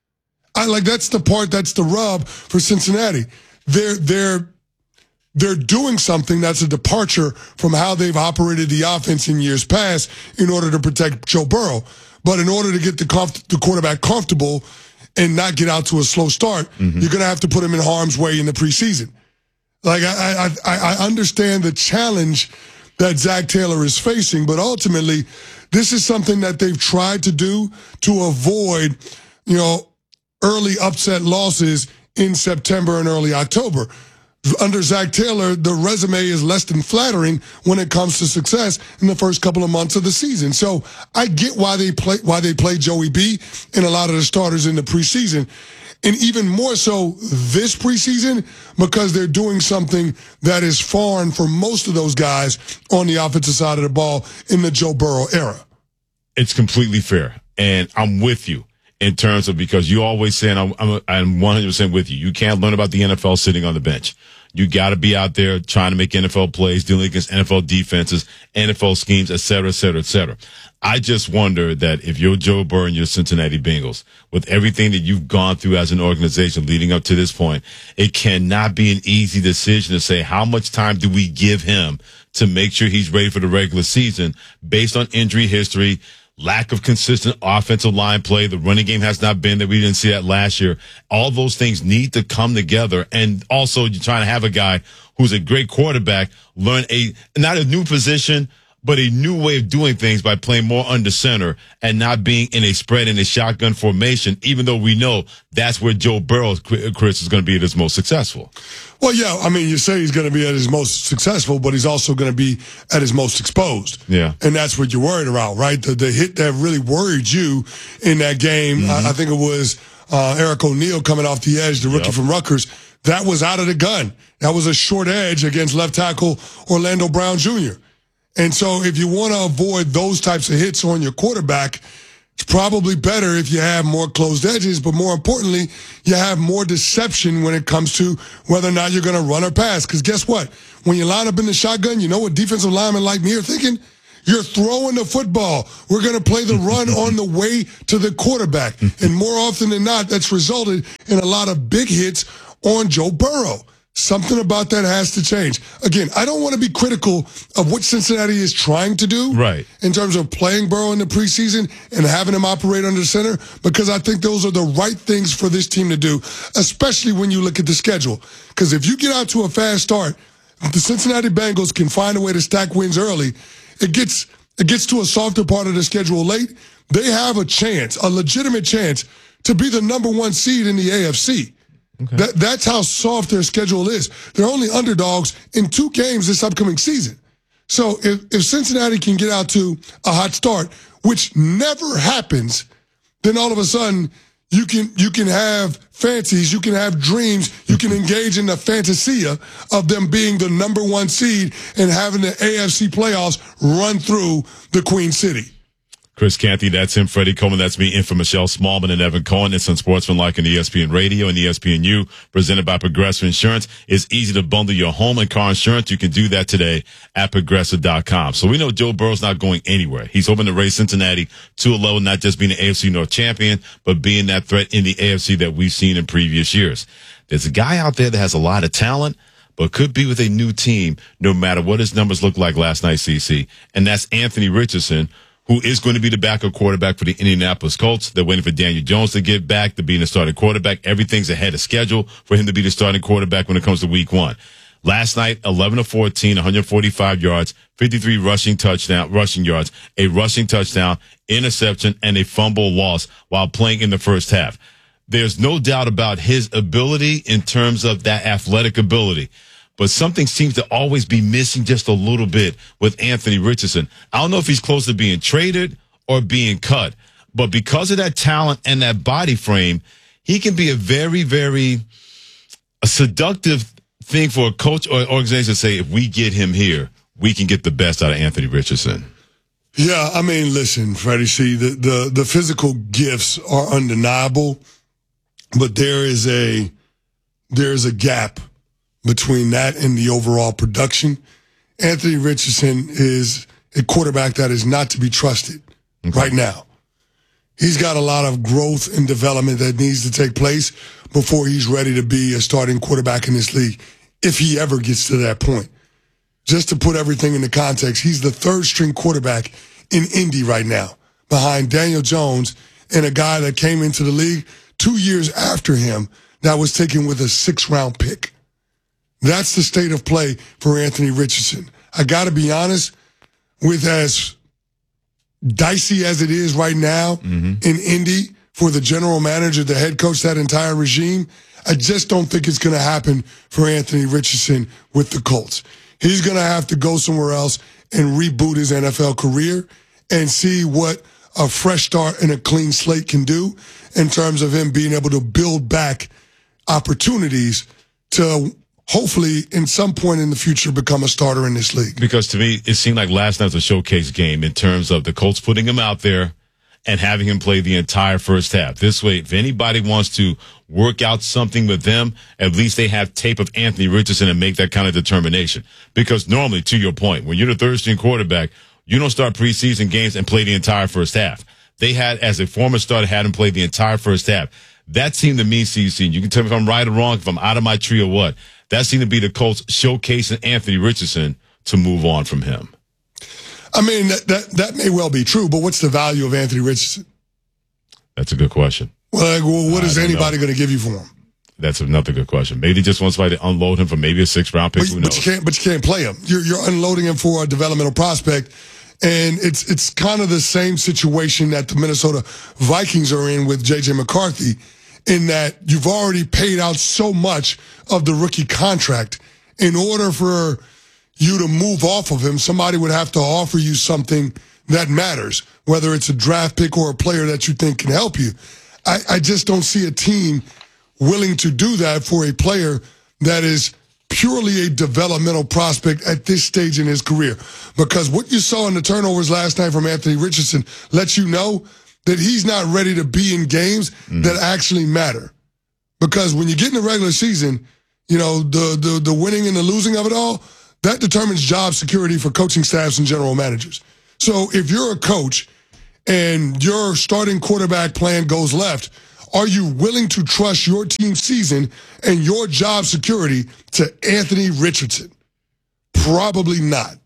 I like that's the part, that's the rub for Cincinnati. They're, they're, They're doing something that's a departure from how they've operated the offense in years past in order to protect Joe Burrow. But in order to get the, comf- the quarterback comfortable and not get out to a slow start, mm-hmm. you're going to have to put him in harm's way in the preseason. Like, I, I, I understand the challenge that Zach Taylor is facing, but ultimately, this is something that they've tried to do to avoid, you know, early upset losses in September and early October. Under Zach Taylor, the resume is less than flattering when it comes to success in the first couple of months of the season. So I get why they play why they play Joey B and a lot of the starters in the preseason. And even more so this preseason because they're doing something that is foreign for most of those guys on the offensive side of the ball in the Joe Burrow era. It's completely fair. And I'm with you. In terms of, because you always saying, I'm, I'm, I'm one hundred percent with you. You can't learn about the N F L sitting on the bench. You got to be out there trying to make N F L plays, dealing against N F L defenses, N F L schemes, et cetera, et cetera, et cetera. I just wonder that if you're Joe Burrow and you're Cincinnati Bengals, with everything that you've gone through as an organization leading up to this point, it cannot be an easy decision to say, how much time do we give him to make sure he's ready for the regular season based on injury history, lack of consistent offensive line play. The running game has not been that. We didn't see that last year. All those things need to come together. And also you're trying to have a guy who's a great quarterback learn a, not a new position, but a new way of doing things by playing more under center and not being in a spread in a shotgun formation, even though we know that's where Joe Burrow, Chris, is going to be at his most successful. Well, yeah, I mean, you say he's going to be at his most successful, but he's also going to be at his most exposed. Yeah. And that's what you're worried about, right? The, the hit that really worried you in that game, mm-hmm. I, I think it was uh, Eric O'Neal coming off the edge, the rookie yep. from Rutgers. That was out of the gun. That was a short edge against left tackle Orlando Brown Junior And so if you want to avoid those types of hits on your quarterback, it's probably better if you have more closed edges, but more importantly, you have more deception when it comes to whether or not you're going to run or pass. Because guess what? When you line up in the shotgun, you know what defensive linemen like me are thinking? You're throwing the football. We're going to play the run on the way to the quarterback. And more often than not, that's resulted in a lot of big hits on Joe Burrow. Something about that has to change. Again, I don't want to be critical of what Cincinnati is trying to do right. in terms of playing Burrow in the preseason and having him operate under center, because I think those are the right things for this team to do, especially when you look at the schedule. Because if you get out to a fast start, if the Cincinnati Bengals can find a way to stack wins early, it gets it gets to a softer part of the schedule late, they have a chance, a legitimate chance, to be the number one seed in the A F C. Okay. That, that's how soft their schedule is. They're only underdogs in two games this upcoming season. So if, if Cincinnati can get out to a hot start, which never happens, then all of a sudden you can you can have fancies, you can have dreams, you can engage in the fantasia of them being the number one seed and having the A F C playoffs run through the Queen City. Chris Canty, that's him. Freddie Coleman, that's me. In for Michelle Smallman and Evan Cohen. It's on Sportsmanlike and E S P N Radio and E S P N U, presented by Progressive Insurance. It's easy to bundle your home and car insurance. You can do that today at Progressive dot com. So we know Joe Burrow's not going anywhere. He's hoping to raise Cincinnati to a level, not just being an A F C North champion, but being that threat in the A F C that we've seen in previous years. There's a guy out there that has a lot of talent, but could be with a new team no matter what his numbers looked like last night, C C. And that's Anthony Richardson, who is going to be the backup quarterback for the Indianapolis Colts. They're waiting for Daniel Jones to get back to being the starting quarterback. Everything's ahead of schedule for him to be the starting quarterback when it comes to week one. Last night, eleven of fourteen, one hundred forty-five yards, fifty-three rushing touchdown, rushing yards, a rushing touchdown, interception, and a fumble loss while playing in the first half. There's no doubt about his ability in terms of that athletic ability. But something seems to always be missing just a little bit with Anthony Richardson. I don't know if he's close to being traded or being cut, but because of that talent and that body frame, he can be a very, very a seductive thing for a coach or organization to say, if we get him here, we can get the best out of Anthony Richardson. Yeah, I mean, listen, Freddie, see, the, the, the physical gifts are undeniable, but there is a there is a gap between that and the overall production. Anthony Richardson is a quarterback that is not to be trusted okay. right now. He's got a lot of growth and development that needs to take place before he's ready to be a starting quarterback in this league, if he ever gets to that point. Just to put everything into context, he's the third string quarterback in Indy right now, behind Daniel Jones and a guy that came into the league two years after him that was taken with a six-round pick. That's the state of play for Anthony Richardson. I got to be honest, with as dicey as it is right now mm-hmm. in Indy for the general manager, the head coach, that entire regime, I just don't think it's going to happen for Anthony Richardson with the Colts. He's going to have to go somewhere else and reboot his N F L career and see what a fresh start and a clean slate can do in terms of him being able to build back opportunities to hopefully, in some point in the future, become a starter in this league. Because to me, it seemed like last night was a showcase game in terms of the Colts putting him out there and having him play the entire first half. This way, if anybody wants to work out something with them, at least they have tape of Anthony Richardson and make that kind of determination. Because normally, to your point, when you're the third string quarterback, you don't start preseason games and play the entire first half. They had, as a former starter, had him play the entire first half. That seemed to me, C C, you can tell me if I'm right or wrong, if I'm out of my tree or what. That seemed to be the Colts showcasing Anthony Richardson to move on from him. I mean, that, that, that may well be true, but what's the value of Anthony Richardson? That's a good question. Well, like, well what I is anybody going to give you for him? That's another good question. Maybe they just want somebody to unload him for maybe a six round pick. But, Who but knows? you can't, but you can't play him. You're, you're unloading him for a developmental prospect. And it's it's kind of the same situation that the Minnesota Vikings are in with J J McCarthy, in that you've already paid out so much of the rookie contract. In order for you to move off of him, somebody would have to offer you something that matters, whether it's a draft pick or a player that you think can help you. I, I just don't see a team willing to do that for a player that is purely a developmental prospect at this stage in his career. Because what you saw in the turnovers last night from Anthony Richardson lets you know that he's not ready to be in games mm. that actually matter. Because when you get in the regular season, you know, the, the, the winning and the losing of it all, that determines job security for coaching staffs and general managers. So if you're a coach and your starting quarterback plan goes left, are you willing to trust your team's season and your job security to Anthony Richardson? Probably not.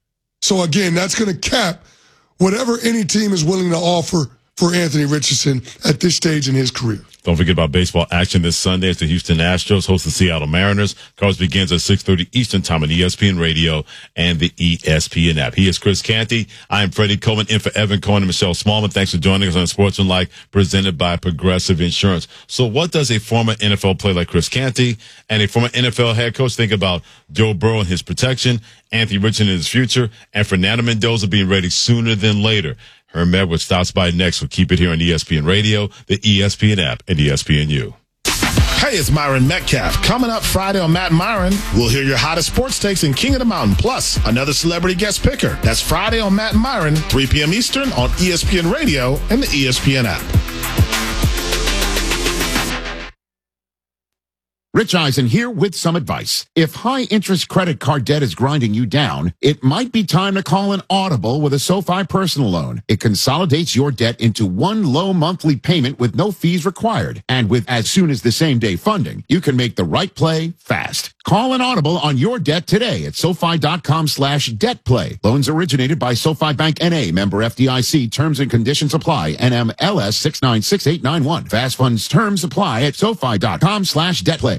So again, that's going to cap whatever any team is willing to offer for Anthony Richardson at this stage in his career. Don't forget about baseball action this Sunday as the Houston Astros host the Seattle Mariners. Cards begins at six thirty Eastern Time on E S P N Radio and the E S P N app. He is Chris Canty. I am Freddie Coleman, in for Evan Cohen and Michelle Smallman. Thanks for joining us on Sportsmanlike, presented by Progressive Insurance. So what does a former N F L player like Chris Canty and a former N F L head coach think about Joe Burrow and his protection, Anthony Richardson in his future, and Fernando Mendoza being ready sooner than later? Herm Edwards stops by next. We'll keep it here on E S P N Radio, the E S P N app, and E S P N U. Hey, it's Myron Metcalf. Coming up Friday on Matt and Myron, we'll hear your hottest sports takes in King of the Mountain, plus another celebrity guest picker. That's Friday on Matt and Myron, three p.m. Eastern on E S P N Radio and the E S P N app. Rich Eisen here with some advice. If high-interest credit card debt is grinding you down, it might be time to call an Audible with a SoFi personal loan. It consolidates your debt into one low monthly payment with no fees required. And with as soon as the same day funding, you can make the right play fast. Call an Audible on your debt today at SoFi.com slash debt play. Loans originated by SoFi Bank N A, member F D I C. Terms and conditions apply. N M L S six nine six eight nine one. Fast funds terms apply at SoFi.com slash debt play.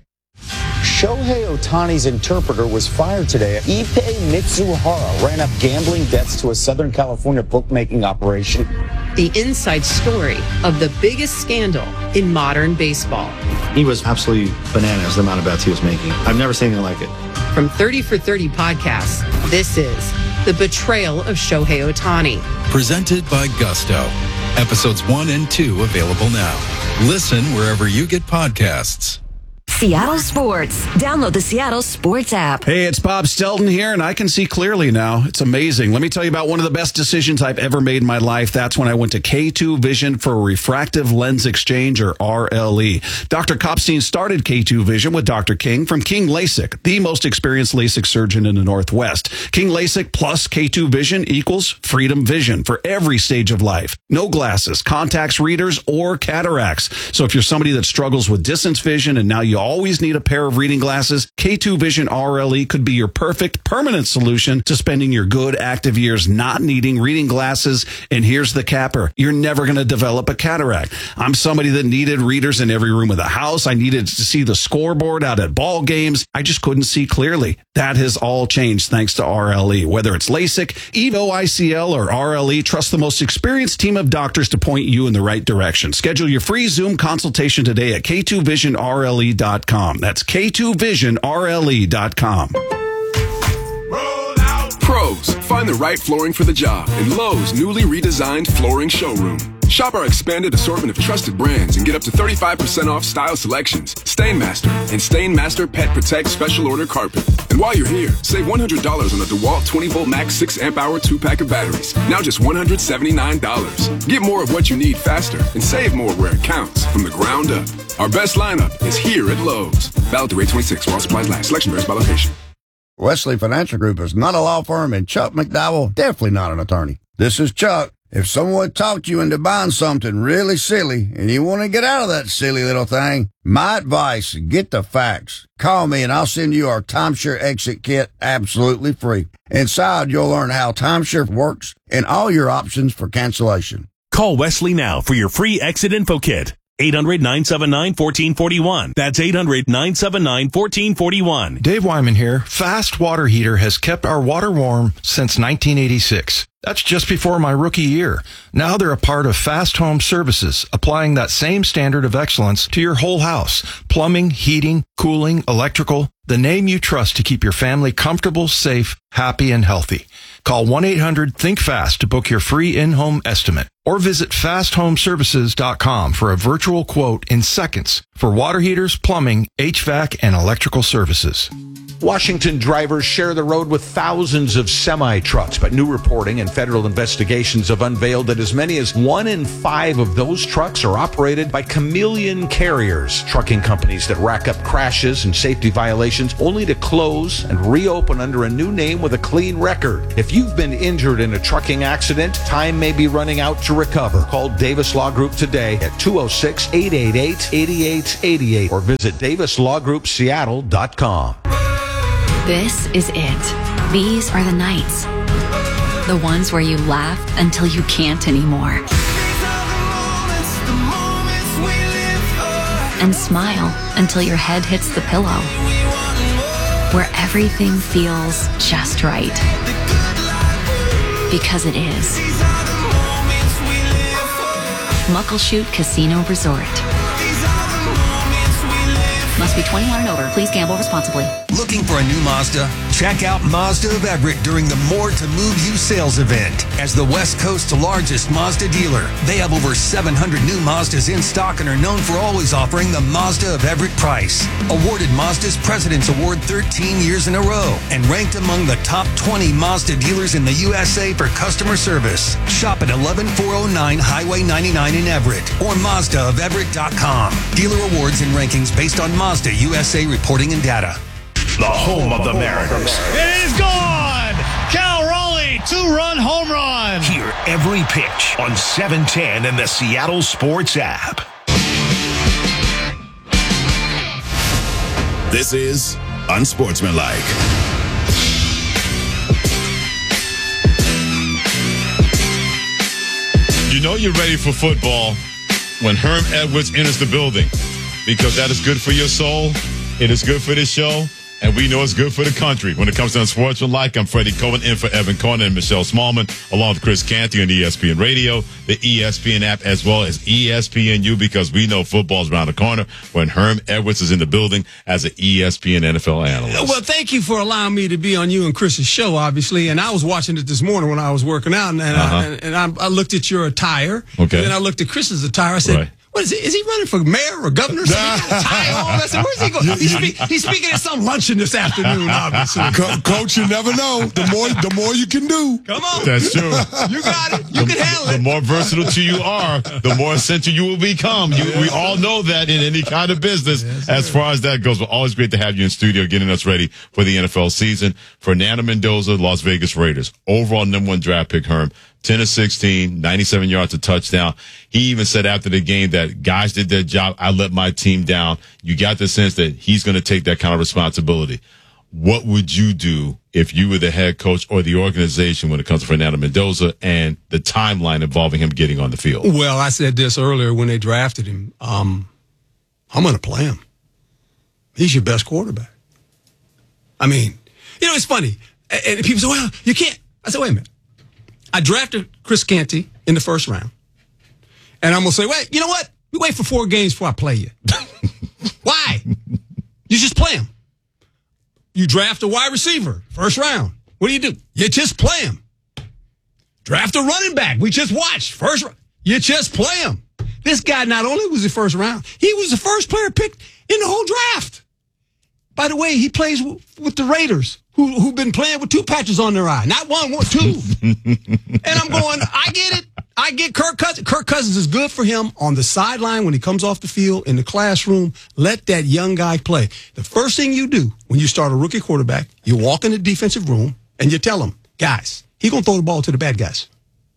Shohei Ohtani's interpreter was fired today. Ippei Mitsuhara ran up gambling debts to a Southern California bookmaking operation. The inside story of the biggest scandal in modern baseball. He was absolutely bananas, the amount of bets he was making. I've never seen anything like it. From thirty for thirty podcasts, this is The Betrayal of Shohei Ohtani. Presented by Gusto. Episodes one and two available now. Listen wherever you get podcasts. Seattle Sports. Download the Seattle Sports app. Hey, it's Bob Stelton here, and I can see clearly now. It's amazing. Let me tell you about one of the best decisions I've ever made in my life. That's when I went to K two Vision for refractive lens exchange, or R L E. Doctor Kopstein started K two Vision with Doctor King from King LASIK, the most experienced LASIK surgeon in the Northwest. King LASIK plus K two Vision equals freedom vision for every stage of life. No glasses, contacts, readers, or cataracts. So if you're somebody that struggles with distance vision and now you always need a pair of reading glasses, K two Vision R L E could be your perfect permanent solution to spending your good active years not needing reading glasses. And here's the capper. You're never going to develop a cataract. I'm somebody that needed readers in every room of the house. I needed to see the scoreboard out at ball games. I just couldn't see clearly. That has all changed thanks to R L E. Whether it's LASIK, EVO I C L, or R L E, trust the most experienced team of doctors to point you in the right direction. Schedule your free Zoom consultation today at K two vision R L E dot com. That's K two vision R L E dot com. Pros, find the right flooring for the job in Lowe's newly redesigned flooring showroom. Shop our expanded assortment of trusted brands and get up to thirty-five percent off style selections, Stainmaster, and Stainmaster Pet Protect Special Order Carpet. And while you're here, save one hundred dollars on the DeWalt twenty volt max six amp hour two pack of batteries. Now just one hundred seventy-nine dollars. Get more of what you need faster and save more where it counts from the ground up. Our best lineup is here at Lowe's. Valid through eight twenty-six while supplies last. Selection varies by location. Wesley Financial Group is not a law firm, and Chuck McDowell definitely not an attorney. This is Chuck. If someone talked you into buying something really silly and you want to get out of that silly little thing, my advice, get the facts. Call me and I'll send you our timeshare exit kit absolutely free. Inside, you'll learn how timeshare works and all your options for cancellation. Call Wesley now for your free exit info kit. eight hundred, nine seven nine, one four four one. That's eight hundred, nine seven nine, one four four one. Dave Wyman here. Fast Water Heater has kept our water warm since nineteen eighty-six. That's just before my rookie year. Now they're a part of Fast Home Services, applying that same standard of excellence to your whole house. Plumbing, heating, cooling, electrical. The name you trust to keep your family comfortable, safe, happy, and healthy. Call one eight hundred think fast to book your free in-home estimate. Or visit fast home services dot com for a virtual quote in seconds for water heaters, plumbing, H V A C, and electrical services. Washington drivers share the road with thousands of semi-trucks, but new reporting and federal investigations have unveiled that as many as one in five of those trucks are operated by chameleon carriers, trucking companies that rack up crashes and safety violations only to close and reopen under a new name with a clean record. If you've been injured in a trucking accident, time may be running out to recover. Call Davis Law Group today at two oh six, eight eight eight, eight eight eight eight or visit davis law group seattle dot com. This is it. These are the nights. The ones where you laugh until you can't anymore. And smile until your head hits the pillow. Where everything feels just right. Because it is. Muckleshoot Casino Resort. Must be twenty-one and over. Please gamble responsibly. Looking for a new Mazda? Check out Mazda of Everett during the More to Move You sales event. As the West Coast's largest Mazda dealer, they have over seven hundred new Mazdas in stock and are known for always offering the Mazda of Everett price. Awarded Mazda's President's Award thirteen years in a row and ranked among the top twenty Mazda dealers in the U S A for customer service. Shop at eleven four oh nine Highway ninety-nine in Everett or Mazda of Everett dot com. Dealer awards and rankings based on Mazda U S A reporting and data. The home of the Mariners. It is gone! Cal Raleigh, two-run home run! Hear every pitch on seven ten and the Seattle Sports app. This is Unsportsmanlike. You know you're ready for football when Herm Edwards enters the building, because that is good for your soul. It is good for this show, and we know it's good for the country. When it comes to Unsportsmanlike, I'm Freddie Coleman in for Evan Conant and Michelle Smallman, along with Chris Canty on E S P N Radio, the E S P N app, as well as E S P N U, because we know football's around the corner when Herm Edwards is in the building as an E S P N N F L analyst. Well, thank you for allowing me to be on you and Chris's show, obviously. And I was watching it this morning when I was working out, and, and, uh-huh. I, and, and I, I looked at your attire. Okay. And then I looked at Chris's attire. I said, right. What is, it? Is he running for mayor or governor? So he got a tie on. I said, where's he going? He's, spe- he's speaking at some luncheon this afternoon, obviously. Co- Coach, you never know. The more the more you can do. Come on. That's true. You got it. You the, can handle it. The more versatile you are, the more essential you will become. You, we all know that in any kind of business, yes, as far as that goes. But always great to have you in studio getting us ready for the N F L season. Fernando Mendoza, Las Vegas Raiders. Overall number one draft pick, Herm. ten of sixteen, ninety-seven yards, a touchdown. He even said after the game that guys did their job. I let my team down. You got the sense that he's going to take that kind of responsibility. What would you do if you were the head coach or the organization when it comes to Fernando Mendoza and the timeline involving him getting on the field? Well, I said this earlier when they drafted him. Um, I'm going to play him. He's your best quarterback. I mean, you know, it's funny. And people say, well, you can't. I said, wait a minute. I drafted Chris Canty in the first round. And I'm going to say, wait, you know what? You wait for four games before I play you. Why? You just play him. You draft a wide receiver, first round. What do you do? You just play him. Draft a running back. We just watched. First round. You just play him. This guy not only was the first round, he was the first player picked in the whole draft. By the way, he plays w- with the Raiders, who, who've been playing with two patches on their eye. Not one, one, two. And I'm going, I get it. I get Kirk Cousins. Kirk Cousins is good for him on the sideline when he comes off the field, in the classroom. Let that young guy play. The first thing you do when you start a rookie quarterback, you walk in the defensive room and you tell him, guys, he's going to throw the ball to the bad guys.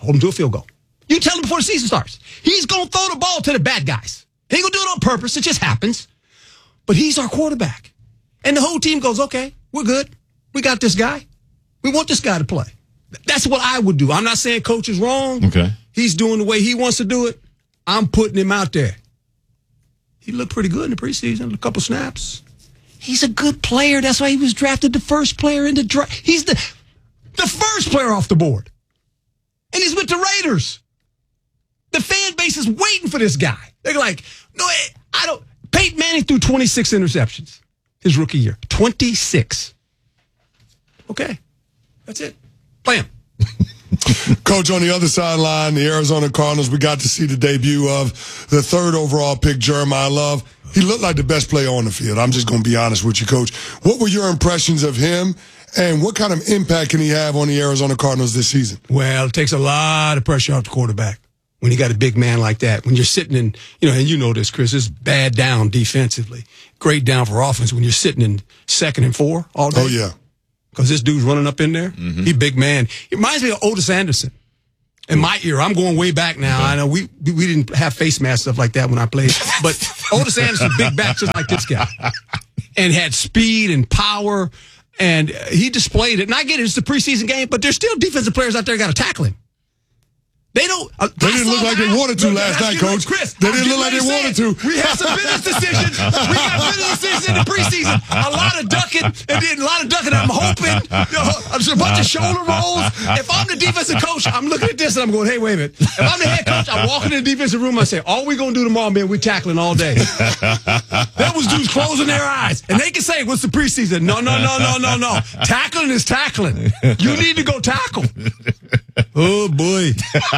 hold him to a field goal. You tell him before the season starts. He's going to throw the ball to the bad guys. He ain't going to do it on purpose. It just happens. But he's our quarterback. And the whole team goes, okay, we're good. We got this guy. We want this guy to play. That's what I would do. I'm not saying coach is wrong. Okay. He's doing the way he wants to do it. I'm putting him out there. He looked pretty good in the preseason, a couple snaps. He's a good player. That's why he was drafted the first player in the draft. He's the, the first player off the board. And he's with the Raiders. The fan base is waiting for this guy. They're like, no, I don't. Peyton Manning threw twenty-six interceptions his rookie year. twenty-six. Okay. That's it. Play him. Coach, on the other sideline, the Arizona Cardinals, we got to see the debut of the third overall pick, Jeremiah Love. He looked like the best player on the field. I'm just going to be honest with you, Coach. What were your impressions of him, and what kind of impact can he have on the Arizona Cardinals this season? Well, it takes a lot of pressure off the quarterback when you got a big man like that. When you're sitting in, you know, and you know this, Chris, it's bad down defensively, great down for offense when you're sitting in second and four all day. Oh, yeah. Because this dude's running up in there. Mm-hmm. He big man. It reminds me of Otis Anderson. In my era, I'm going way back now. Okay. I know we we didn't have face mask stuff like that when I played. But Otis Anderson, big back, just like this guy. And had speed and power. And he displayed it. And I get it, it's the preseason game, but there's still defensive players out there got to tackle him. They don't. Uh, they didn't look like they wanted to last night, Coach. Chris, they didn't look like they wanted to. We had some business decisions. We got business decisions in the preseason. A lot of ducking, and then a lot of ducking. I'm hoping, you know, a bunch of shoulder rolls. If I'm the defensive coach, I'm looking at this and I'm going, hey, wait a minute. If I'm the head coach, I'm walking in the defensive room. I say, all we gonna do tomorrow, man, we tackling all day. That was dudes closing their eyes, and they can say, what's the preseason? No, no, no, no, no, no. Tackling is tackling. You need to go tackle. Oh boy.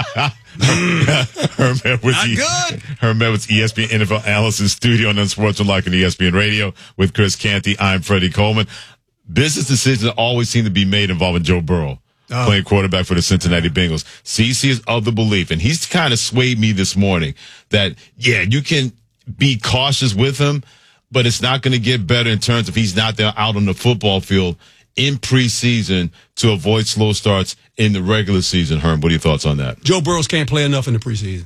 Herm with Not e- good. Herm with E S P N N F L analyst in studio and Unsportsmanlike on E S P N Radio with Chris Canty. I'm Freddie Coleman. Business decisions always seem to be made involving Joe Burrow, oh. playing quarterback for the Cincinnati Bengals. C C is of the belief, and he's kind of swayed me this morning, that, yeah, you can be cautious with him, but it's not going to get better in terms of he's not there out on the football field in preseason to avoid slow starts in the regular season. Herm, what are your thoughts on that? Joe Burrows can't play enough in the preseason.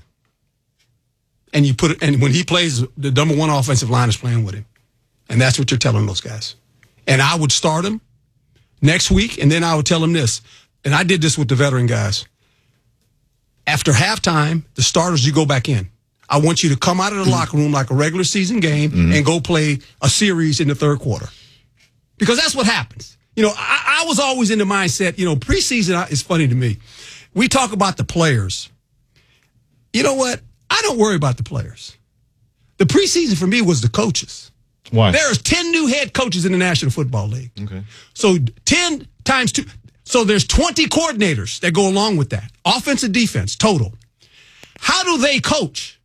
And you put it, and when he plays, the number one offensive line is playing with him. And that's what you're telling those guys. And I would start him next week, and then I would tell him this. And I did this with the veteran guys. After halftime, the starters, you go back in. I want you to come out of the mm-hmm. locker room like a regular season game mm-hmm. and go play a series in the third quarter. Because that's what happens. You know, I, I was always in the mindset, you know, preseason is funny to me. We talk about the players. You know what? I don't worry about the players. The preseason for me was the coaches. Why? There's ten new head coaches in the National Football League. Okay. So ten times two. So there's twenty coordinators that go along with that. Offense and defense, total. How do they coach?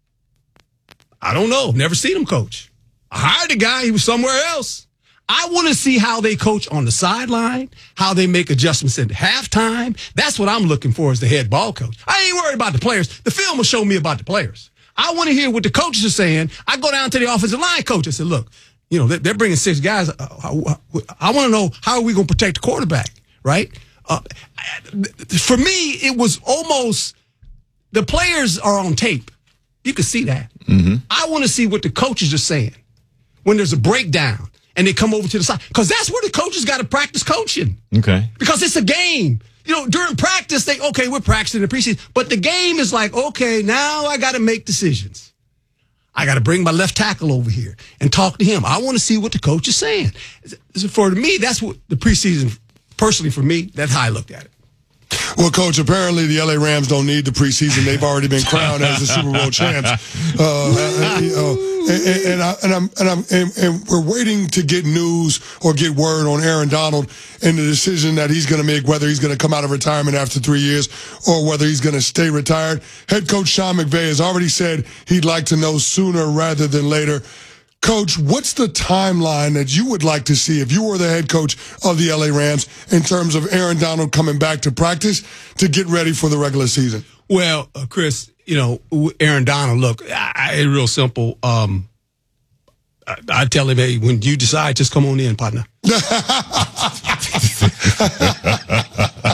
I don't know. Never seen them coach. I hired a guy. He was somewhere else. I want to see how they coach on the sideline, how they make adjustments at halftime. That's what I'm looking for as the head ball coach. I ain't worried about the players. The film will show me about the players. I want to hear what the coaches are saying. I go down to the offensive line coach and say, look, you know, they're bringing six guys. I want to know, how are we going to protect the quarterback, right? Uh, for me, it was almost, the players are on tape. You can see that. Mm-hmm. I want to see what the coaches are saying when there's a breakdown. And they come over to the side. Because that's where the coaches got to practice coaching. Okay. Because it's a game. You know, during practice, they, okay, we're practicing the preseason. But the game is like, okay, now I got to make decisions. I got to bring my left tackle over here and talk to him. I want to see what the coach is saying. For me, that's what the preseason, personally for me, that's how I looked at it. Well, Coach, apparently the L A Rams don't need the preseason. They've already been crowned as the Super Bowl champs. Uh, you know, and, and, I, and I'm and I'm and, and we're waiting to get news or get word on Aaron Donald and the decision that he's going to make, whether he's going to come out of retirement after three years or whether he's going to stay retired. Head coach Sean McVay has already said he'd like to know sooner rather than later. Coach, what's the timeline that you would like to see if you were the head coach of the L A Rams in terms of Aaron Donald coming back to practice to get ready for the regular season? Well, uh, Chris, you know, Aaron Donald, look, I, it's real simple. Um, I, I tell him, hey, when you decide, just come on in, partner.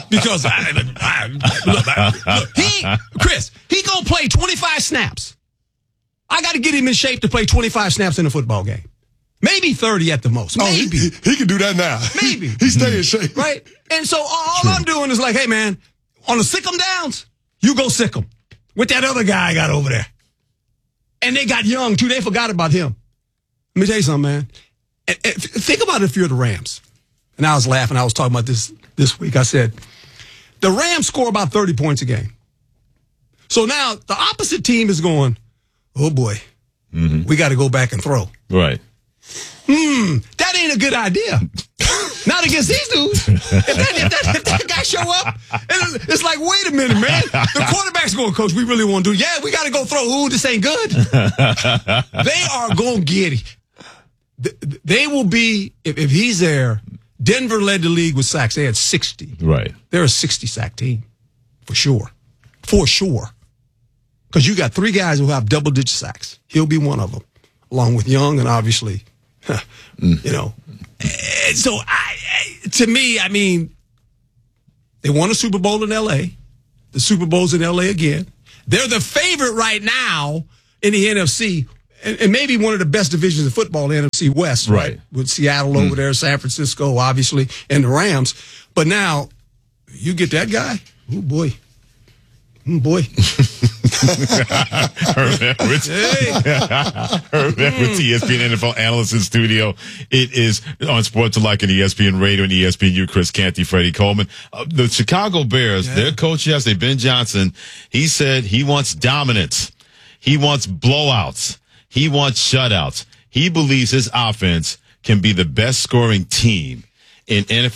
Because I, I, look, I, look, he, Chris, he gonna play twenty-five snaps. I got to get him in shape to play twenty-five snaps in a football game. Maybe thirty at the most. Maybe. Oh, he, he can do that now. Maybe. He stay in shape. Right? And so all True. I'm doing is like, hey, man, on the sick 'em downs, you go sick 'em with that other guy I got over there. And they got young, too. They forgot about him. Let me tell you something, man. And, and think about it if you're the Rams. And I was laughing. I was talking about this this week. I said, the Rams score about thirty points a game. So now the opposite team is going, oh, boy, mm-hmm. we got to go back and throw. Right. Hmm, that ain't a good idea. Not against these dudes. If that, if that, if that guy show up, it's like, wait a minute, man. The quarterback's going, Coach, we really want to do it. Yeah, we got to go throw. Ooh, this ain't good. They are going to get it. They will be, if, if he's there, Denver led the league with sacks. They had sixty. Right. They're a sixty sack team. For sure. For sure. Because you got three guys who have double-digit sacks. He'll be one of them, along with Young and obviously, huh, mm. you know. And so, I, I, to me, I mean, they won a Super Bowl in L A. The Super Bowl's in L A again. They're the favorite right now in the N F C, and, and maybe one of the best divisions of football, the N F C West, right? right? With Seattle mm. over there, San Francisco, obviously, and the Rams. But now, you get that guy, oh, boy. Oh, boy. Herm Edwards. Hey. Herm Edwards, E S P N N F L analyst in studio. It is on Sports Alike and E S P N Radio and E S P N U. Chris Canty, Freddie Coleman. Uh, the Chicago Bears, yeah. their coach yesterday, Ben Johnson, he said he wants dominance. He wants blowouts. He wants shutouts. He believes his offense can be the best scoring team in N F L